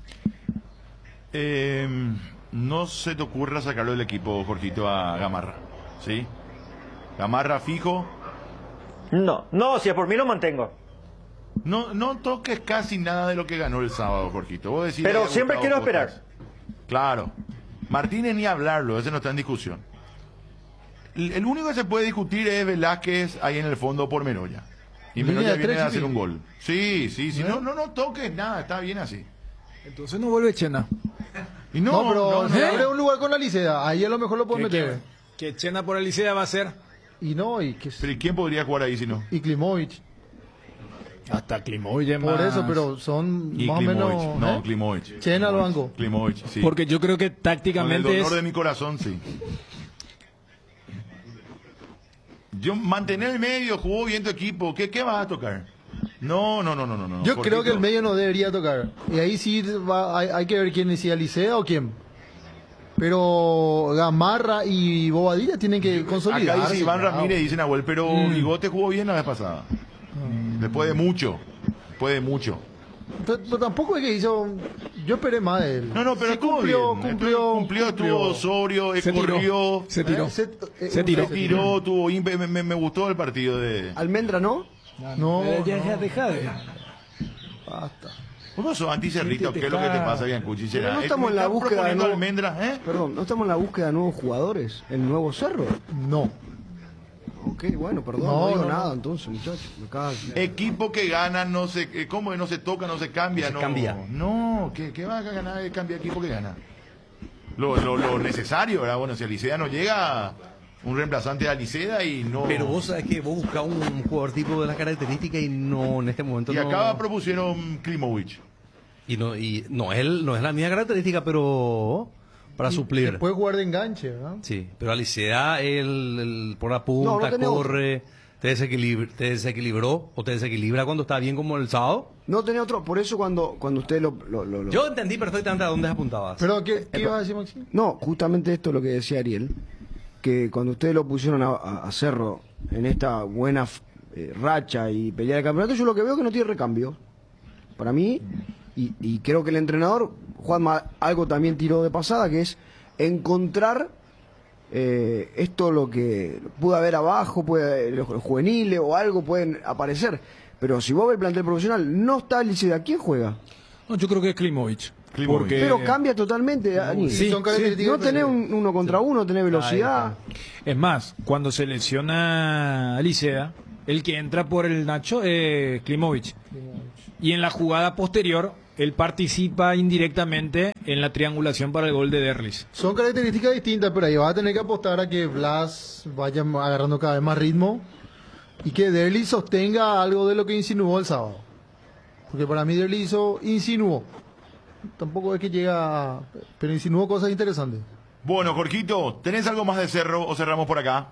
No se te ocurra sacarlo del equipo, Jorgito, a Gamarra, ¿sí? Gamarra fijo. No, si es por mí lo mantengo. No toques casi nada de lo que ganó el sábado, Jorgito. Vos decís Pero que siempre Gustavo quiero Costas. Claro. Martínez ni hablarlo, ese no está en discusión. El único que se puede discutir es Velázquez ahí en el fondo por Menoya. Y Línea Menoya de viene tres, a hacer sí. un gol. Sí. No toques nada, está bien así. Entonces no vuelve Chena. Y No, pero se ¿eh? abre un lugar con la Licea. Ahí a lo mejor lo pueden meter. Que Chena por el Licea va a ser Y no, y que Pero ¿y quién podría jugar ahí si no? y Klimovic. hasta Klimovic Por eso, pero son Y más o Klimovic. menos. No, ¿eh? Klimovic. Chena al banco. Klimovic, sí. Porque yo creo que Con el tácticamente dolor es... de mi corazón, sí. Yo mantener el medio, jugó bien tu equipo. ¿Qué vas a tocar? No. Yo Jorgito. creo que el medio no debería tocar. Y ahí sí hay que ver quién decía Licea o quién. Pero Gamarra y Bobadilla tienen que consolidarse. Acá dice Iván bravo. Ramírez, dice Nahuel, pero Bigote jugó bien la vez pasada. Después de mucho. Pero tampoco es que hizo. Yo esperé más de él. No, pero Sí, estuvo cumplió, estuvo sobrio, Se tiró. corrió, Se tiró. Se Se tiró. tiró, tuvo ímpetu. Me gustó el partido de... Almendra, ¿no? No, Ya deja de... basta. ¿Vos sos anticerrito? ¿Qué es lo que te pasa, Biancucci? Pero no estamos en la búsqueda de proponiendo nuevo- almendras, ¿eh? Perdón, ¿no estamos en la búsqueda de nuevos jugadores? ¿El nuevo Cerro? No. Ok, bueno, perdón, No, no digo no, nada no. entonces, muchachos. Me cago. Equipo que gana, no se, ¿cómo no se toca, no se cambia? No se cambia. No, ¿qué va a ganar cambia equipo que gana? Lo necesario, ¿verdad? Bueno, si Alicea no llega, un reemplazante de Alicea y no... Pero vos sabés que vos buscás un jugador tipo de las características y no en este momento Y no. acá propusieron Klimovic. Y no es la misma característica, pero para Y suplir. Puede jugar de enganche, ¿verdad? Sí, pero Alicea, él por la punta, No tenés corre, te desequilibró o te desequilibra cuando está bien como el sábado. No tenía otro, por eso cuando usted lo... Yo entendí perfectamente a dónde apuntabas. Pero, ¿qué ibas a decir, Maxi? No, justamente esto es lo que decía Ariel, que cuando ustedes lo pusieron a Cerro en esta buena racha y pelea de campeonato, yo lo que veo es que no tiene recambio. Para mí, y creo que el entrenador, Juanma, algo también tiró de pasada, que es encontrar esto lo que puede haber abajo, los juveniles o algo pueden aparecer. Pero si vos ves el plantel profesional, no está Licea, ¿quién juega? No, yo creo que es Klimovic. Klimovic. Porque Pero cambia totalmente, Dani. Sí, son características No tenés un uno contra uno, tenés velocidad. es más, cuando se lesiona a Licea, el que entra por el Nacho es Klimovic. Y en la jugada posterior, él participa indirectamente en la triangulación para el gol de Derlis. Son características distintas, pero ahí vas a tener que apostar a que Blas vaya agarrando cada vez más ritmo y que Derlis sostenga algo de lo que insinuó el sábado. Porque para mí Derlis insinuó. Tampoco es que llega, pero insinuó cosas interesantes. Bueno, Jorgito, ¿tenés algo más de Cerro o cerramos por acá?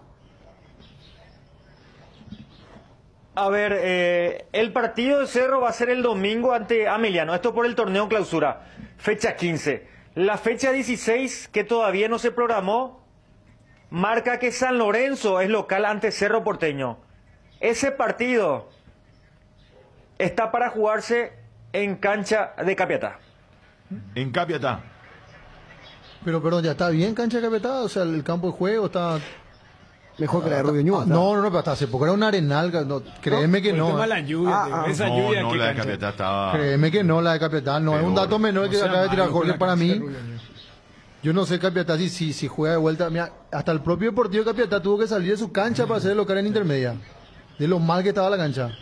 A ver, el partido de Cerro va a ser el domingo ante Ameliano. Esto por el torneo clausura. Fecha 15. La fecha 16, que todavía no se programó, marca que San Lorenzo es local ante Cerro Porteño. Ese partido está para jugarse en cancha de Capiatá. En Capiatá. Pero perdón, ya está bien cancha de Capiatá, o sea, el campo de juego está... Mejor que la de Rubio Ñuba. No, pero hasta hace poco era un arenal, no, créeme que El no. tema de la lluvia, esa No, lluvia no, que la de cancha. Capiatá estaba... Créeme que no, la de Capiatá, no es un Peor. dato menor que No sea acaba de tirar malo con Jorge la para cancha de mí. Rubio Ñuba. Yo no sé Capiatá si juega de vuelta. Mira, hasta el propio Deportivo Capiatá tuvo que salir de su cancha para hacer el local en intermedia. De lo mal que estaba la cancha.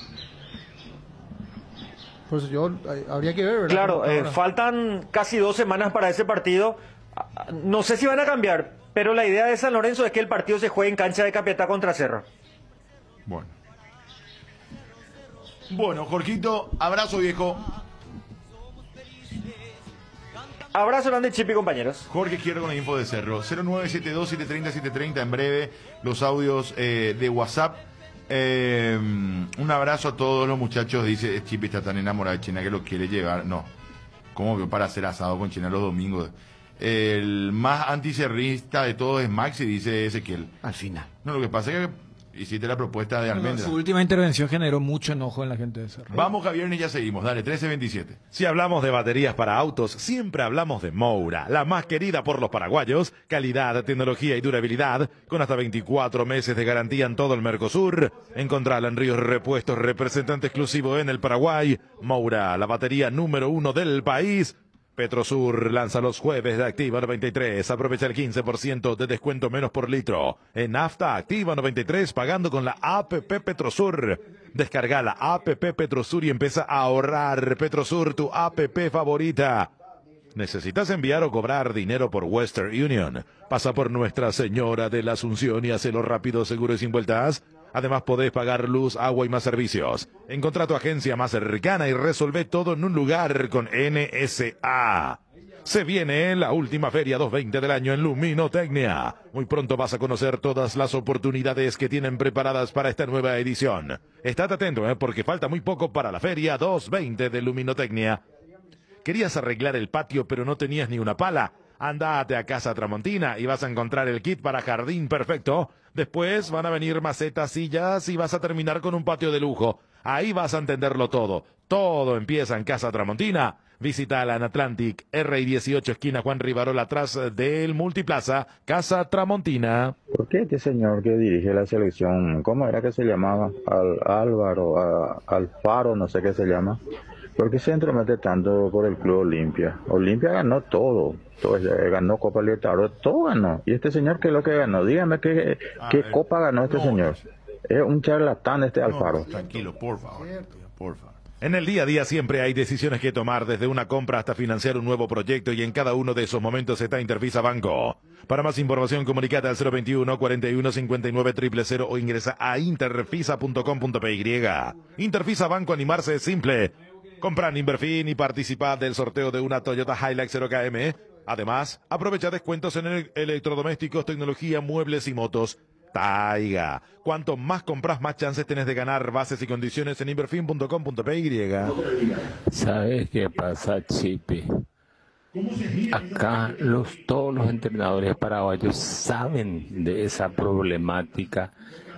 Por eso habría que ver, ¿verdad? Claro, Ahora. faltan casi 2 semanas para ese partido. No sé si van a cambiar, pero la idea de San Lorenzo es que el partido se juegue en cancha de Capiatá contra Cerro. Bueno. Bueno, Jorgito, abrazo viejo. Abrazo grande, Chip y compañeros. Jorge Izquierdo con la info de Cerro. 0972-730-730 en breve. Los audios de WhatsApp. Un abrazo a todos los muchachos. Dice Chipi está tan enamorado de China que lo quiere llevar. No. ¿Cómo que para hacer asado con China los domingos? El más anticerrista de todos es Maxi, dice Ezequiel. Al final. No, lo que pasa es que hiciste la propuesta de Almendra. Su última intervención generó mucho enojo en la gente de Cerro. Vamos, Javier, y ya seguimos. Dale, 1327. Si hablamos de baterías para autos, siempre hablamos de Moura, la más querida por los paraguayos. Calidad, tecnología y durabilidad, con hasta 24 meses de garantía en todo el Mercosur. Encontrala en Ríos Repuestos, representante exclusivo en el Paraguay. Moura, la batería número 1 del país. Petrosur lanza los jueves de Activa 93. Aprovecha el 15% de descuento menos por litro. En nafta Activa 93 pagando con la APP Petrosur. Descarga la APP Petrosur y empieza a ahorrar. Petrosur, tu APP favorita. ¿Necesitas enviar o cobrar dinero por Western Union? Pasa por Nuestra Señora de la Asunción y hazlo rápido, seguro y sin vueltas. Además podés pagar luz, agua y más servicios. Encontrá tu agencia más cercana y resolvé todo en un lugar con NSA. Se viene la última feria 220 del año en Luminotecnia. Muy pronto vas a conocer todas las oportunidades que tienen preparadas para esta nueva edición. Estate atento, porque falta muy poco para la feria 220 de Luminotecnia. ¿Querías arreglar el patio pero no tenías ni una pala? Andate a Casa Tramontina y vas a encontrar el kit para jardín perfecto. Después van a venir macetas, sillas y vas a terminar con un patio de lujo. Ahí vas a entenderlo todo. Todo empieza en Casa Tramontina. Visítala en Atlantic, R18 esquina Juan Rivarola, atrás del Multiplaza, Casa Tramontina. ¿Por qué este señor que dirige la selección, cómo era que se llamaba? Álvaro, Alfaro, no sé qué se llama. ¿Por qué se entromete tanto por el Club Olimpia? Olimpia ganó todo, ganó Copa Libertadores, todo ganó. ¿Y este señor qué es lo que ganó? Dígame qué copa ganó este señor. Es un charlatán este Alfaro. Tranquilo, por favor. Por favor. En el día a día siempre hay decisiones que tomar, desde una compra hasta financiar un nuevo proyecto, y en cada uno de esos momentos está Intervisa Banco. Para más información, comunicate al 021 41 59 000 o ingresa a interfisa.com.py. Interfisa Banco, animarse es simple. Compra en Inverfin y participa del sorteo de una Toyota Hilux 0KM. Además, aprovecha descuentos en electrodomésticos, tecnología, muebles y motos. Taiga. Cuanto más compras, más chances tenés de ganar. Bases y condiciones en inverfin.com.py. ¿Sabes qué pasa, Chipi? Acá todos los entrenadores paraguayos saben de esa problemática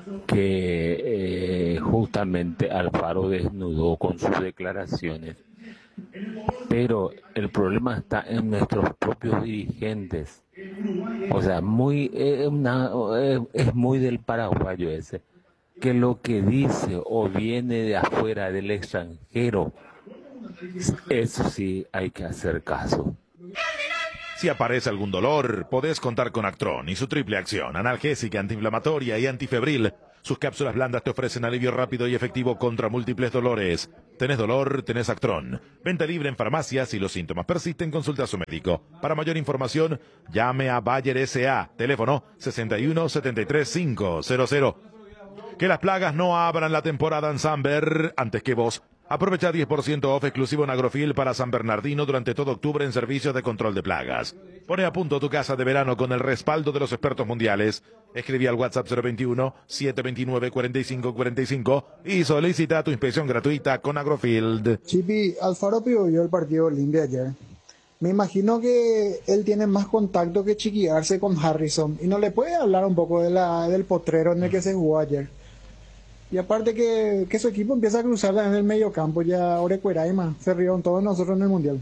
que justamente Alfaro desnudó con sus declaraciones. Pero el problema está en nuestros propios dirigentes. O sea, es muy del paraguayo ese. que lo que dice o viene de afuera del extranjero, eso sí hay que hacer caso. Si aparece algún dolor, podés contar con Actron y su triple acción, analgésica, antiinflamatoria y antifebril. Sus cápsulas blandas te ofrecen alivio rápido y efectivo contra múltiples dolores. ¿Tenés dolor? Tenés Actron. Venta libre en farmacias. Si los síntomas persisten, consulta a su médico. Para mayor información, llame a Bayer S.A. Teléfono 61 73 500. Que las plagas no abran la temporada en Samber antes que vos. Aprovecha 10% off exclusivo en Agrofil para San Bernardino durante todo octubre en servicios de control de plagas. Pone a punto tu casa de verano con el respaldo de los expertos mundiales. Escribí al WhatsApp 021-729-4545 y solicita tu inspección gratuita con Agrofield. Chipi, Alfaro pidió el partido Olimpia ayer. Me imagino que él tiene más contacto que chiquearse con Harrison. Y no le puede hablar un poco del potrero en el que se jugó ayer. Y aparte que su equipo empieza a cruzar en el medio campo, ya Orecueraima se rieron todos nosotros en el Mundial.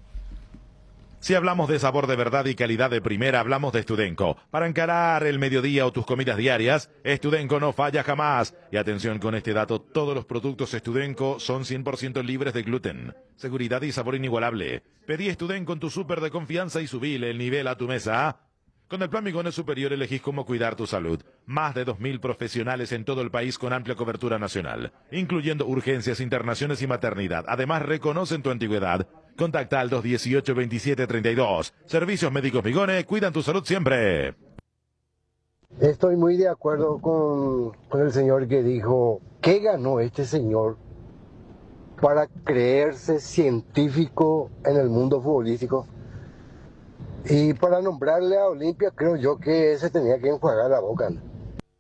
Si hablamos de sabor de verdad y calidad de primera, hablamos de Studenco. Para encarar el mediodía o tus comidas diarias, Studenco no falla jamás. Y atención con este dato, todos los productos Studenco son 100% libres de gluten. Seguridad y sabor inigualable. Pedí Studenco en tu súper de confianza y subile el nivel a tu mesa. Con el Plan Migones Superior elegís cómo cuidar tu salud. Más de 2.000 profesionales en todo el país con amplia cobertura nacional, incluyendo urgencias, internaciones y maternidad. Además, reconocen tu antigüedad. Contacta al 218-2732. Servicios Médicos Migones, cuidan tu salud siempre. Estoy muy de acuerdo con el señor que dijo, ¿qué ganó este señor para creerse científico en el mundo futbolístico? Y para nombrarle a Olimpia, creo yo que se tenía que enjuagar la boca, ¿no?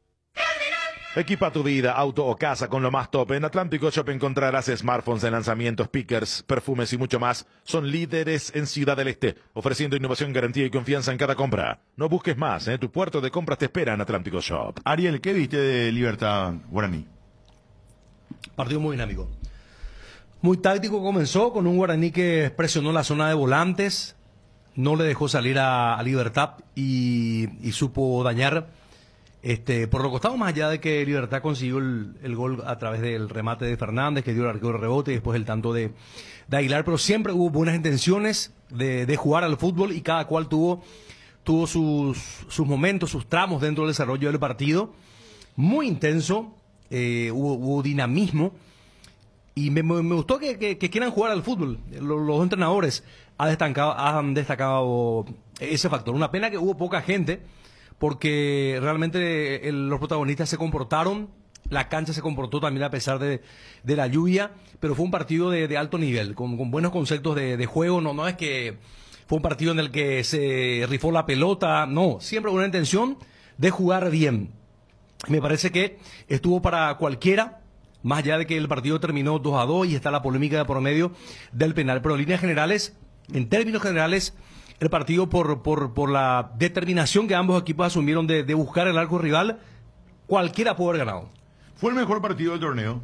Equipa tu vida, auto o casa con lo más top. En Atlántico Shop encontrarás smartphones en lanzamientos, speakers, perfumes y mucho más. Son líderes en Ciudad del Este, ofreciendo innovación, garantía y confianza en cada compra. No busques más, tu puerto de compras te espera en Atlántico Shop. Ariel, ¿qué viste de Libertad Guaraní? Partido muy dinámico. Muy táctico comenzó con un Guaraní que presionó la zona de volantes. No le dejó salir a Libertad y supo dañar por los costados, más allá de que Libertad consiguió el gol a través del remate de Fernández, que dio el arquero de rebote y después el tanto de Aguilar, pero siempre hubo buenas intenciones de jugar al fútbol y cada cual tuvo sus momentos, sus tramos dentro del desarrollo del partido. Muy intenso, hubo dinamismo. Y me gustó que quieran jugar al fútbol. Los entrenadores han destacado ese factor. Una pena que hubo poca gente, porque realmente los protagonistas se comportaron, la cancha se comportó también a pesar de la lluvia, pero fue un partido de alto nivel, con buenos conceptos de juego. No es que fue un partido en el que se rifó la pelota, no, siempre con una intención de jugar bien. Me parece que estuvo para cualquiera, más allá de que el partido terminó 2-2 y está la polémica de por medio del penal. Pero en términos generales, el partido por la determinación que ambos equipos asumieron de buscar el arco rival, cualquiera pudo haber ganado. ¿Fue el mejor partido del torneo?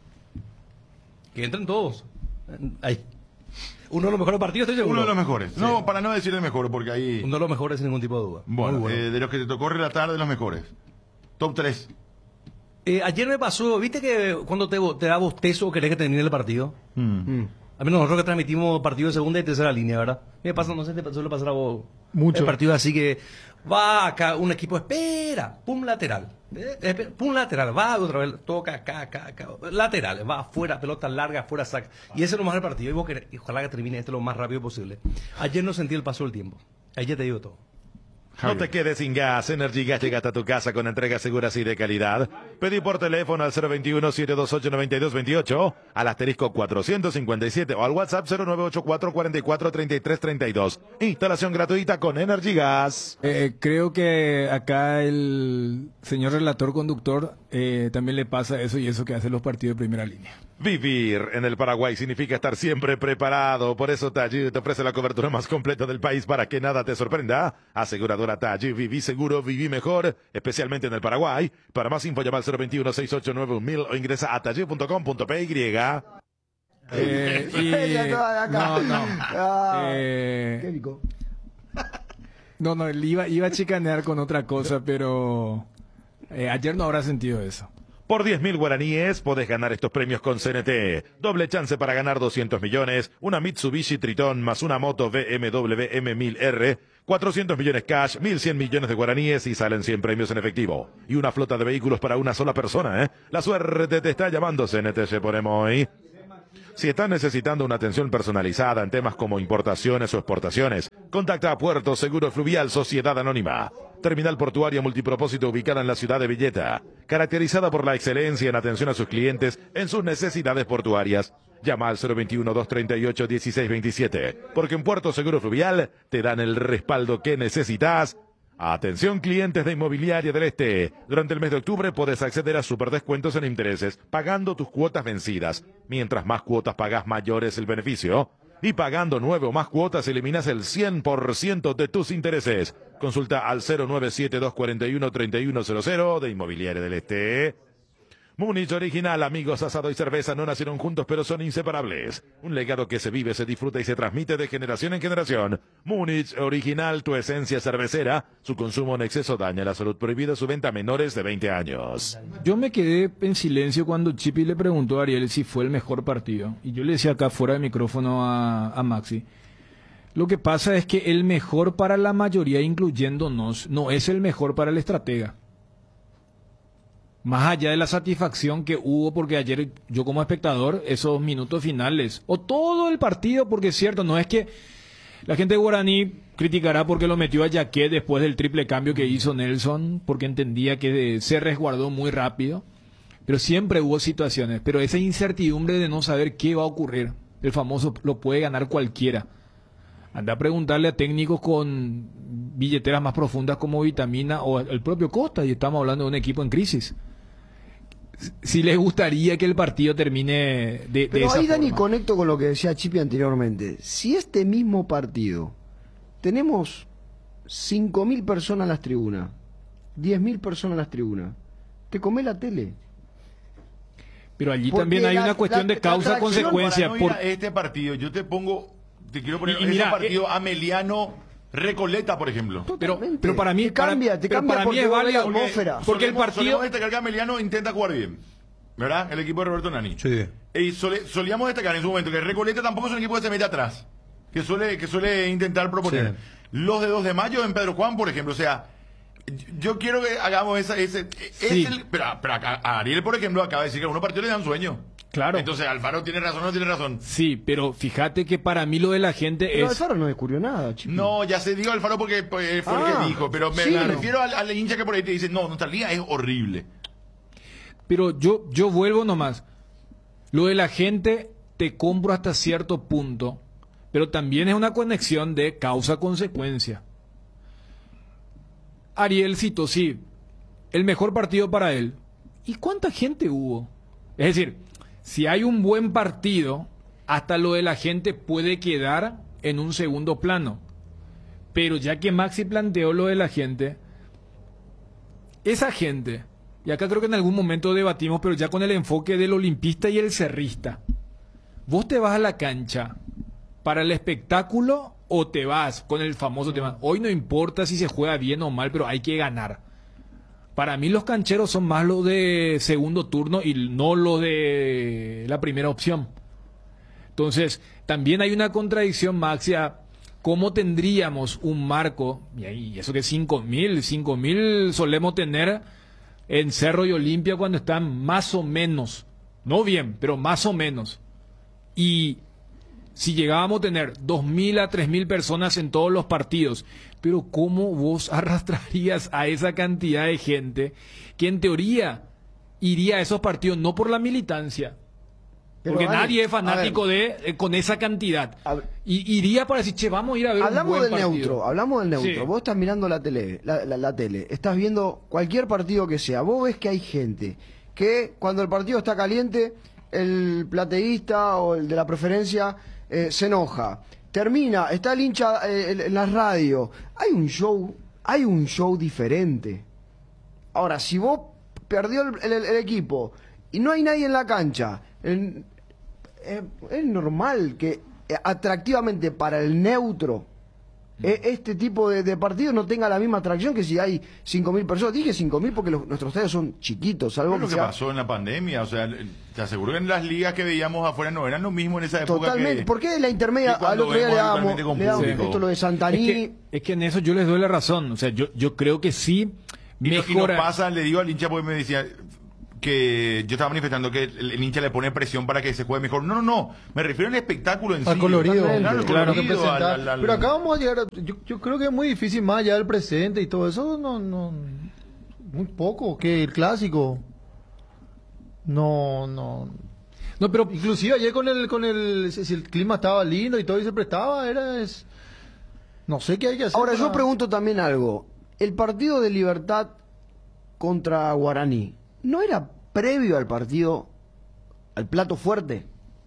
Que entren todos. Ahí. Uno de los mejores partidos, estoy seguro. Uno de los mejores. Sí. No, para no decir el mejor, porque ahí... Uno de los mejores sin ningún tipo de duda. Bueno, de los que te tocó relatar, de los mejores. Top 3. Ayer me pasó, ¿viste que cuando te da bostezo querés que termine el partido? A mí nosotros que transmitimos partido de segunda y tercera línea, ¿verdad? Me pasa, no sé, te suele pasar a vos. Mucho. El partido así que va acá, un equipo espera, pum lateral. Pum lateral, va otra vez, toca acá, lateral, va afuera, pelota larga, afuera saca. Y ese es lo más del partido. Y vos querés, ojalá que termine esto lo más rápido posible. Ayer no sentí el paso del tiempo. Ayer te digo todo. No te quedes sin gas. Energy Gas llega hasta tu casa con entregas seguras y de calidad. Pedí por teléfono al 021-728-9228, al asterisco 457 o al WhatsApp 0984-443332. Instalación gratuita con Energy Gas. Creo que acá el señor relator conductor también le pasa eso y eso que hacen los partidos de primera línea. Vivir en el Paraguay significa estar siempre preparado. Por eso Taji te ofrece la cobertura más completa del país para que nada te sorprenda. Aseguradora Taji, viví seguro, viví mejor, especialmente en el Paraguay. Para más info llama al 021-689-1000 o ingresa a taji.com.py. No, iba a chicanear con otra cosa, pero ayer no habrá sentido eso. Por 10.000 guaraníes podés ganar estos premios con CNT. Doble chance para ganar 200 millones, una Mitsubishi Triton más una moto BMW M1000R, 400 millones cash, 1.100 millones de guaraníes y salen 100 premios en efectivo. Y una flota de vehículos para una sola persona, ¿eh? La suerte te está llamando, CNT se pone muy. Si estás necesitando una atención personalizada en temas como importaciones o exportaciones, contacta a Puerto Seguro Fluvial Sociedad Anónima. Terminal portuaria multipropósito ubicada en la ciudad de Villeta, caracterizada por la excelencia en atención a sus clientes en sus necesidades portuarias. Llama al 021-238-1627, porque en Puerto Seguro Fluvial te dan el respaldo que necesitas. Atención clientes de Inmobiliaria del Este. Durante el mes de octubre puedes acceder a superdescuentos en intereses, pagando tus cuotas vencidas. Mientras más cuotas pagas, mayor es el beneficio. Y pagando 9 o más cuotas, eliminas el 100% de tus intereses. Consulta al 097-241-3100 de Inmobiliaria del Este. Múnich Original, amigos, asado y cerveza no nacieron juntos pero son inseparables. Un legado que se vive, se disfruta y se transmite de generación en generación. Múnich Original, tu esencia cervecera. Su consumo en exceso daña la salud. Prohibida su venta a menores de 20 años. Yo me quedé en silencio cuando Chipi le preguntó a Ariel si fue el mejor partido. Y yo le decía acá fuera de micrófono a Maxi. Lo que pasa es que el mejor para la mayoría, incluyéndonos, no es el mejor para el estratega. Más allá de la satisfacción que hubo, porque ayer yo como espectador, esos minutos finales, o todo el partido, porque es cierto, no es que la gente de Guaraní criticará porque lo metió a Yaquet después del triple cambio que hizo Nelson, porque entendía que se resguardó muy rápido, pero siempre hubo situaciones, pero esa incertidumbre de no saber qué va a ocurrir, el famoso lo puede ganar cualquiera. Anda a preguntarle a técnicos con billeteras más profundas como Vitamina o el propio Costa, y estamos hablando de un equipo en crisis. Si les gustaría que el partido termine de Pero esa ahí, forma. Dani, conecto con lo que decía Chipi anteriormente. Si este mismo partido tenemos 5.000 personas en las tribunas, 10.000 personas en las tribunas, te come la tele. Pero allí Porque también hay una cuestión de causa-consecuencia. Para no ir a este partido, yo te quiero poner ese mira, partido Ameliano Recoleta, por ejemplo. Pero para mí, te cambia para mí porque es va válido. la atmósfera. Porque el Solemos partido... destacar que Ameliano intenta jugar bien, ¿verdad? El equipo de Roberto Nani. Sí. Y solíamos destacar en su momento que Recoleta tampoco es un equipo que se mete atrás, que suele intentar proponer. Sí. Los de 2 de mayo en Pedro Juan, por ejemplo, o sea, yo quiero que hagamos Sí. pero a Ariel, por ejemplo, acaba de decir que a unos partidos le dan sueño. Claro. Entonces, Alfaro tiene razón o no tiene razón. Sí, pero fíjate que para mí lo de la gente Pero es... Alfaro no descubrió nada, Chipi. No, ya se dijo Alfaro porque fue el que dijo, pero me refiero al hincha que por ahí te dice, no, nuestra liga es horrible. Pero yo vuelvo nomás. Lo de la gente te compro hasta cierto punto, pero también es una conexión de causa-consecuencia. Ariel citó, sí, el mejor partido para él. ¿Y cuánta gente hubo? Es decir, si hay un buen partido, hasta lo de la gente puede quedar en un segundo plano. Pero ya que Maxi planteó lo de la gente, esa gente, y acá creo que en algún momento debatimos, pero ya con el enfoque del olimpista y el cerrista, vos te vas a la cancha para el espectáculo o te vas con el famoso tema, hoy no importa si se juega bien o mal, pero hay que ganar. Para mí los cancheros son más los de segundo turno y no los de la primera opción. Entonces, también hay una contradicción, Maxia. ¿Cómo tendríamos un marco? Y eso que 5.000 solemos tener en Cerro y Olimpia cuando están más o menos, no bien, pero más o menos. Y si llegábamos a tener 2.000 a 3.000 personas en todos los partidos, pero ¿cómo vos arrastrarías a esa cantidad de gente que en teoría iría a esos partidos no por la militancia? Pero, Porque Dani, nadie es fanático con esa cantidad. Y iría para decir, che, vamos a ir a ver Hablamos un buen del partido. neutro, hablamos del neutro. Sí. Vos estás mirando la tele, la tele, estás viendo cualquier partido que sea. Vos ves que hay gente que cuando el partido está caliente, el plateísta o el de la preferencia se enoja. Termina, está el hincha en la radio. Hay un show diferente. Ahora, si vos perdió el equipo y no hay nadie en la cancha, es normal que atractivamente para el neutro este tipo de partido no tenga la misma atracción que si hay 5.000 personas. Dije 5.000 porque nuestros estadios son chiquitos, salvo Es lo que pasó en la pandemia, o sea, te aseguro que en las ligas que veíamos afuera no eran lo mismo en esa época. Totalmente. ¿Por qué de la intermedia que cuando al otro día le vemos dábamos habitualmente con público? esto lo de Santaní? Es que en eso yo les doy la razón. O sea, yo creo que sí Y no mejora. pasa, le digo al hincha porque me decía que yo estaba manifestando que el hincha le pone presión para que se juegue mejor. No, me refiero al espectáculo en sí. Al colorido. Claro, al Claro, que colorido, presentar. al- Pero acá vamos a llegar yo creo que es muy difícil más allá del presente y todo eso, no muy poco, que el clásico. No. No, pero Inclusive ayer si el clima estaba lindo y todo y se prestaba, no sé qué hay que hacer. Ahora, yo para- pregunto también algo. El partido de Libertad contra Guaraní, ¿no era previo al partido, al plato fuerte?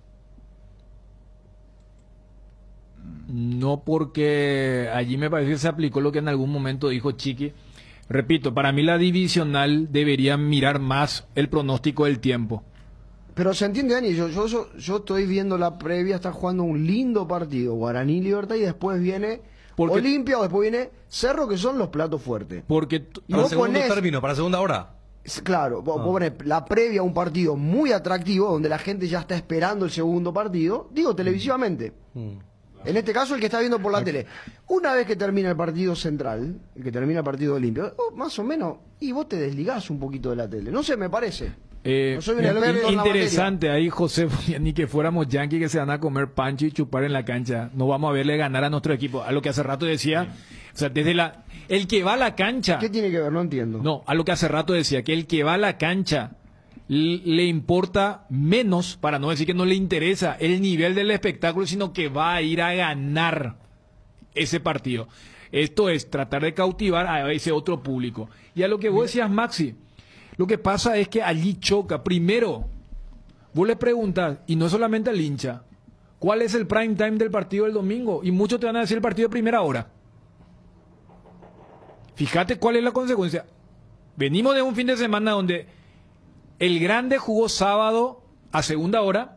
no, porque allí me parece que se aplicó lo que en algún momento dijo Chiqui. Repito, para mí la divisional debería mirar más el pronóstico del tiempo. Pero se entiende, Dani, yo estoy viendo la previa, está jugando un lindo partido, Guaraní Libertad, y después viene Porque- Olimpia o después viene Cerro, que son los platos fuertes. Porque Y Para vos segundo ponés, término, para segunda hora. claro, vos ponés la previa a un partido muy atractivo, donde la gente ya está esperando el segundo partido, digo televisivamente. En este caso, el que está viendo por la tele. Una vez que termina el partido central, el que termina el partido Olimpia, más o menos, y vos te desligás un poquito de la tele. No sé, me parece. No soy un experto en la interesante ahí, José, ni que fuéramos yanquis que se van a comer pancho y chupar en la cancha. No vamos a verle ganar a nuestro equipo. A lo que hace rato decía, o sea, el que va a la cancha. ¿Qué tiene que ver? No entiendo. No, a lo que hace rato decía, que el que va a la cancha le importa menos, para no decir que no le interesa el nivel del espectáculo, sino que va a ir a ganar ese partido. Esto es tratar de cautivar a ese otro público. Y a lo que vos decías, Maxi, lo que pasa es que allí choca. Primero, vos le preguntas, y no solamente al hincha, ¿cuál es el prime time del partido del domingo? Y muchos te van a decir el partido de primera hora. Fíjate cuál es la consecuencia. Venimos de un fin de semana donde el Grande jugó sábado a segunda hora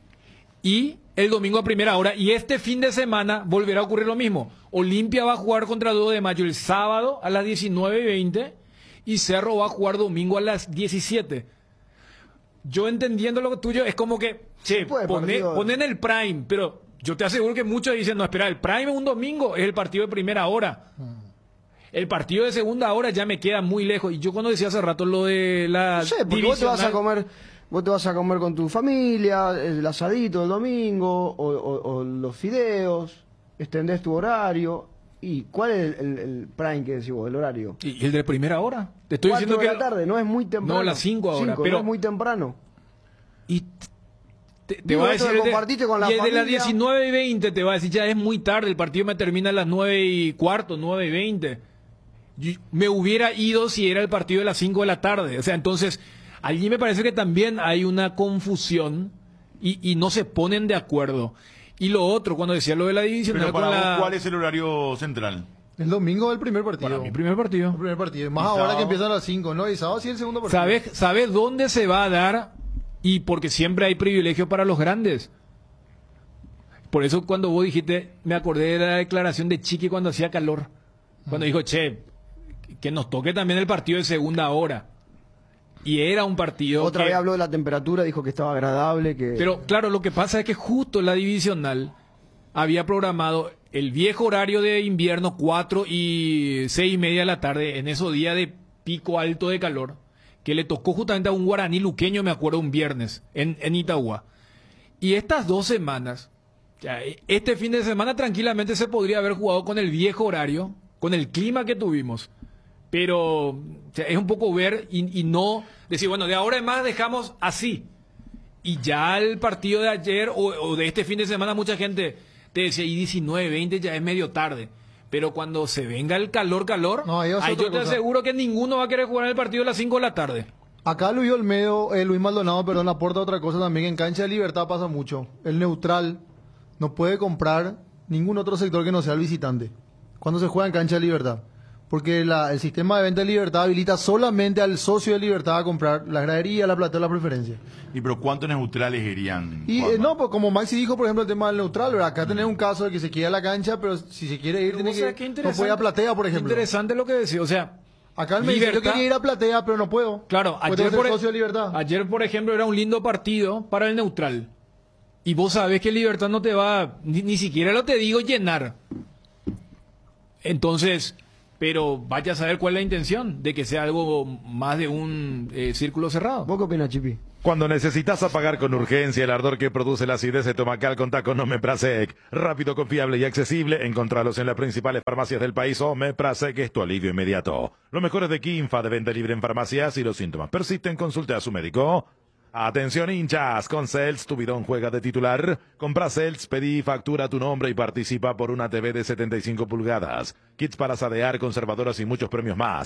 y el domingo a primera hora. Y este fin de semana volverá a ocurrir lo mismo. Olimpia va a jugar contra 2 de mayo el sábado a las 19:20 y Cerro va a jugar domingo a las 17. Yo entendiendo lo tuyo, es como que, che, ponen el prime, pero yo te aseguro que muchos dicen, no, espera, el prime es un domingo, es el partido de primera hora. El partido de segunda hora ya me queda muy lejos. Y yo cuando decía hace rato lo de la No sé, porque vos te vas a comer con tu familia, el asadito el domingo, o los fideos, extendés tu horario. ¿Y cuál es el prime que decís vos, el horario? ¿Y el de primera hora? Te estoy 4 diciendo de que... la tarde, no es muy temprano. No, las 5 ahora, 5, pero... no es muy temprano. Y te Digo, va a esto decir... lo compartiste con la y el de las familia. 19:20 te va a decir, ya es muy tarde, el partido me termina a las 9:15, 9:20. Me hubiera ido si era el partido de las 5 de la tarde. O sea, entonces, allí me parece que también hay una confusión y no se ponen de acuerdo. Y lo otro, cuando decía lo de la división... Pero para vos, ¿cuál es el horario central? El domingo del primer partido. Para mi primer partido. El primer partido. Más ¿Y ahora sábado? que empiezan a las 5, ¿no? Y sábado sí el segundo partido. ¿Sabes dónde se va a dar? Y porque siempre hay privilegio para los grandes. Por eso cuando vos dijiste, me acordé de la declaración de Chiqui cuando hacía calor. Cuando dijo, che, que nos toque también el partido de segunda hora. Y era un partido Otra que- vez habló de la temperatura, dijo que estaba agradable, que... Pero claro, lo que pasa es que justo la divisional había programado el viejo horario de invierno 4 y 6:30 de la tarde, en esos días de pico alto de calor, que le tocó justamente a un guaraní luqueño, me acuerdo, un viernes, en Itagua. Y estas 2 semanas, ya, este fin de semana tranquilamente se podría haber jugado con el viejo horario, con el clima que tuvimos. Pero o sea, es un poco ver y no decir, bueno, de ahora en más dejamos así. Y ya el partido de ayer o de este fin de semana mucha gente te decía, y 19:20 ya es medio tarde. Pero cuando se venga el calor, No, ahí va a ser ahí otra yo te cosa. aseguro que ninguno va a querer jugar el partido a las 5 de la tarde. Acá Luis Maldonado, perdón, aporta otra cosa también. En cancha de Libertad pasa mucho. El neutral no puede comprar ningún otro sector que no sea el visitante. Cuando se juega en cancha de Libertad. porque el sistema de venta de Libertad habilita solamente al socio de Libertad a comprar la gradería, la platea, la preferencia. ¿Y pero cuántos neutrales irían? Y Juanma? no, pues como Maxi dijo, por ejemplo, el tema del neutral, ¿verdad? Acá tenés un caso de que se queda la cancha, pero si se quiere ir, Pero tiene vos sabés que qué no puede ir a platea, por qué ejemplo. interesante lo que decía, o sea, Acá él me dice, yo Libertad- quería ir a platea, pero no puedo. claro, Porque tengo que ser socio de Libertad. ayer, por ejemplo, era un lindo partido para el neutral. Y vos sabés que Libertad no te va, ni siquiera lo te digo llenar. Entonces, pero vaya a saber cuál es la intención de que sea algo más de un círculo cerrado. ¿Vos qué opinas, Chipi? Cuando necesitas apagar con urgencia el ardor que produce la acidez estomacal, contá con Omeprazec. Rápido, confiable y accesible. Encontralos en las principales farmacias del país. Omeprazec es tu alivio inmediato. Lo mejor es de Quinfa, de venta libre en farmacias. Si los síntomas persisten, consulte a su médico. Atención hinchas, con Cells tu bidón juega de titular. Compra Cells, pedí, factura tu nombre y participa por una TV de 75 pulgadas. Kits para sadear, conservadoras y muchos premios más.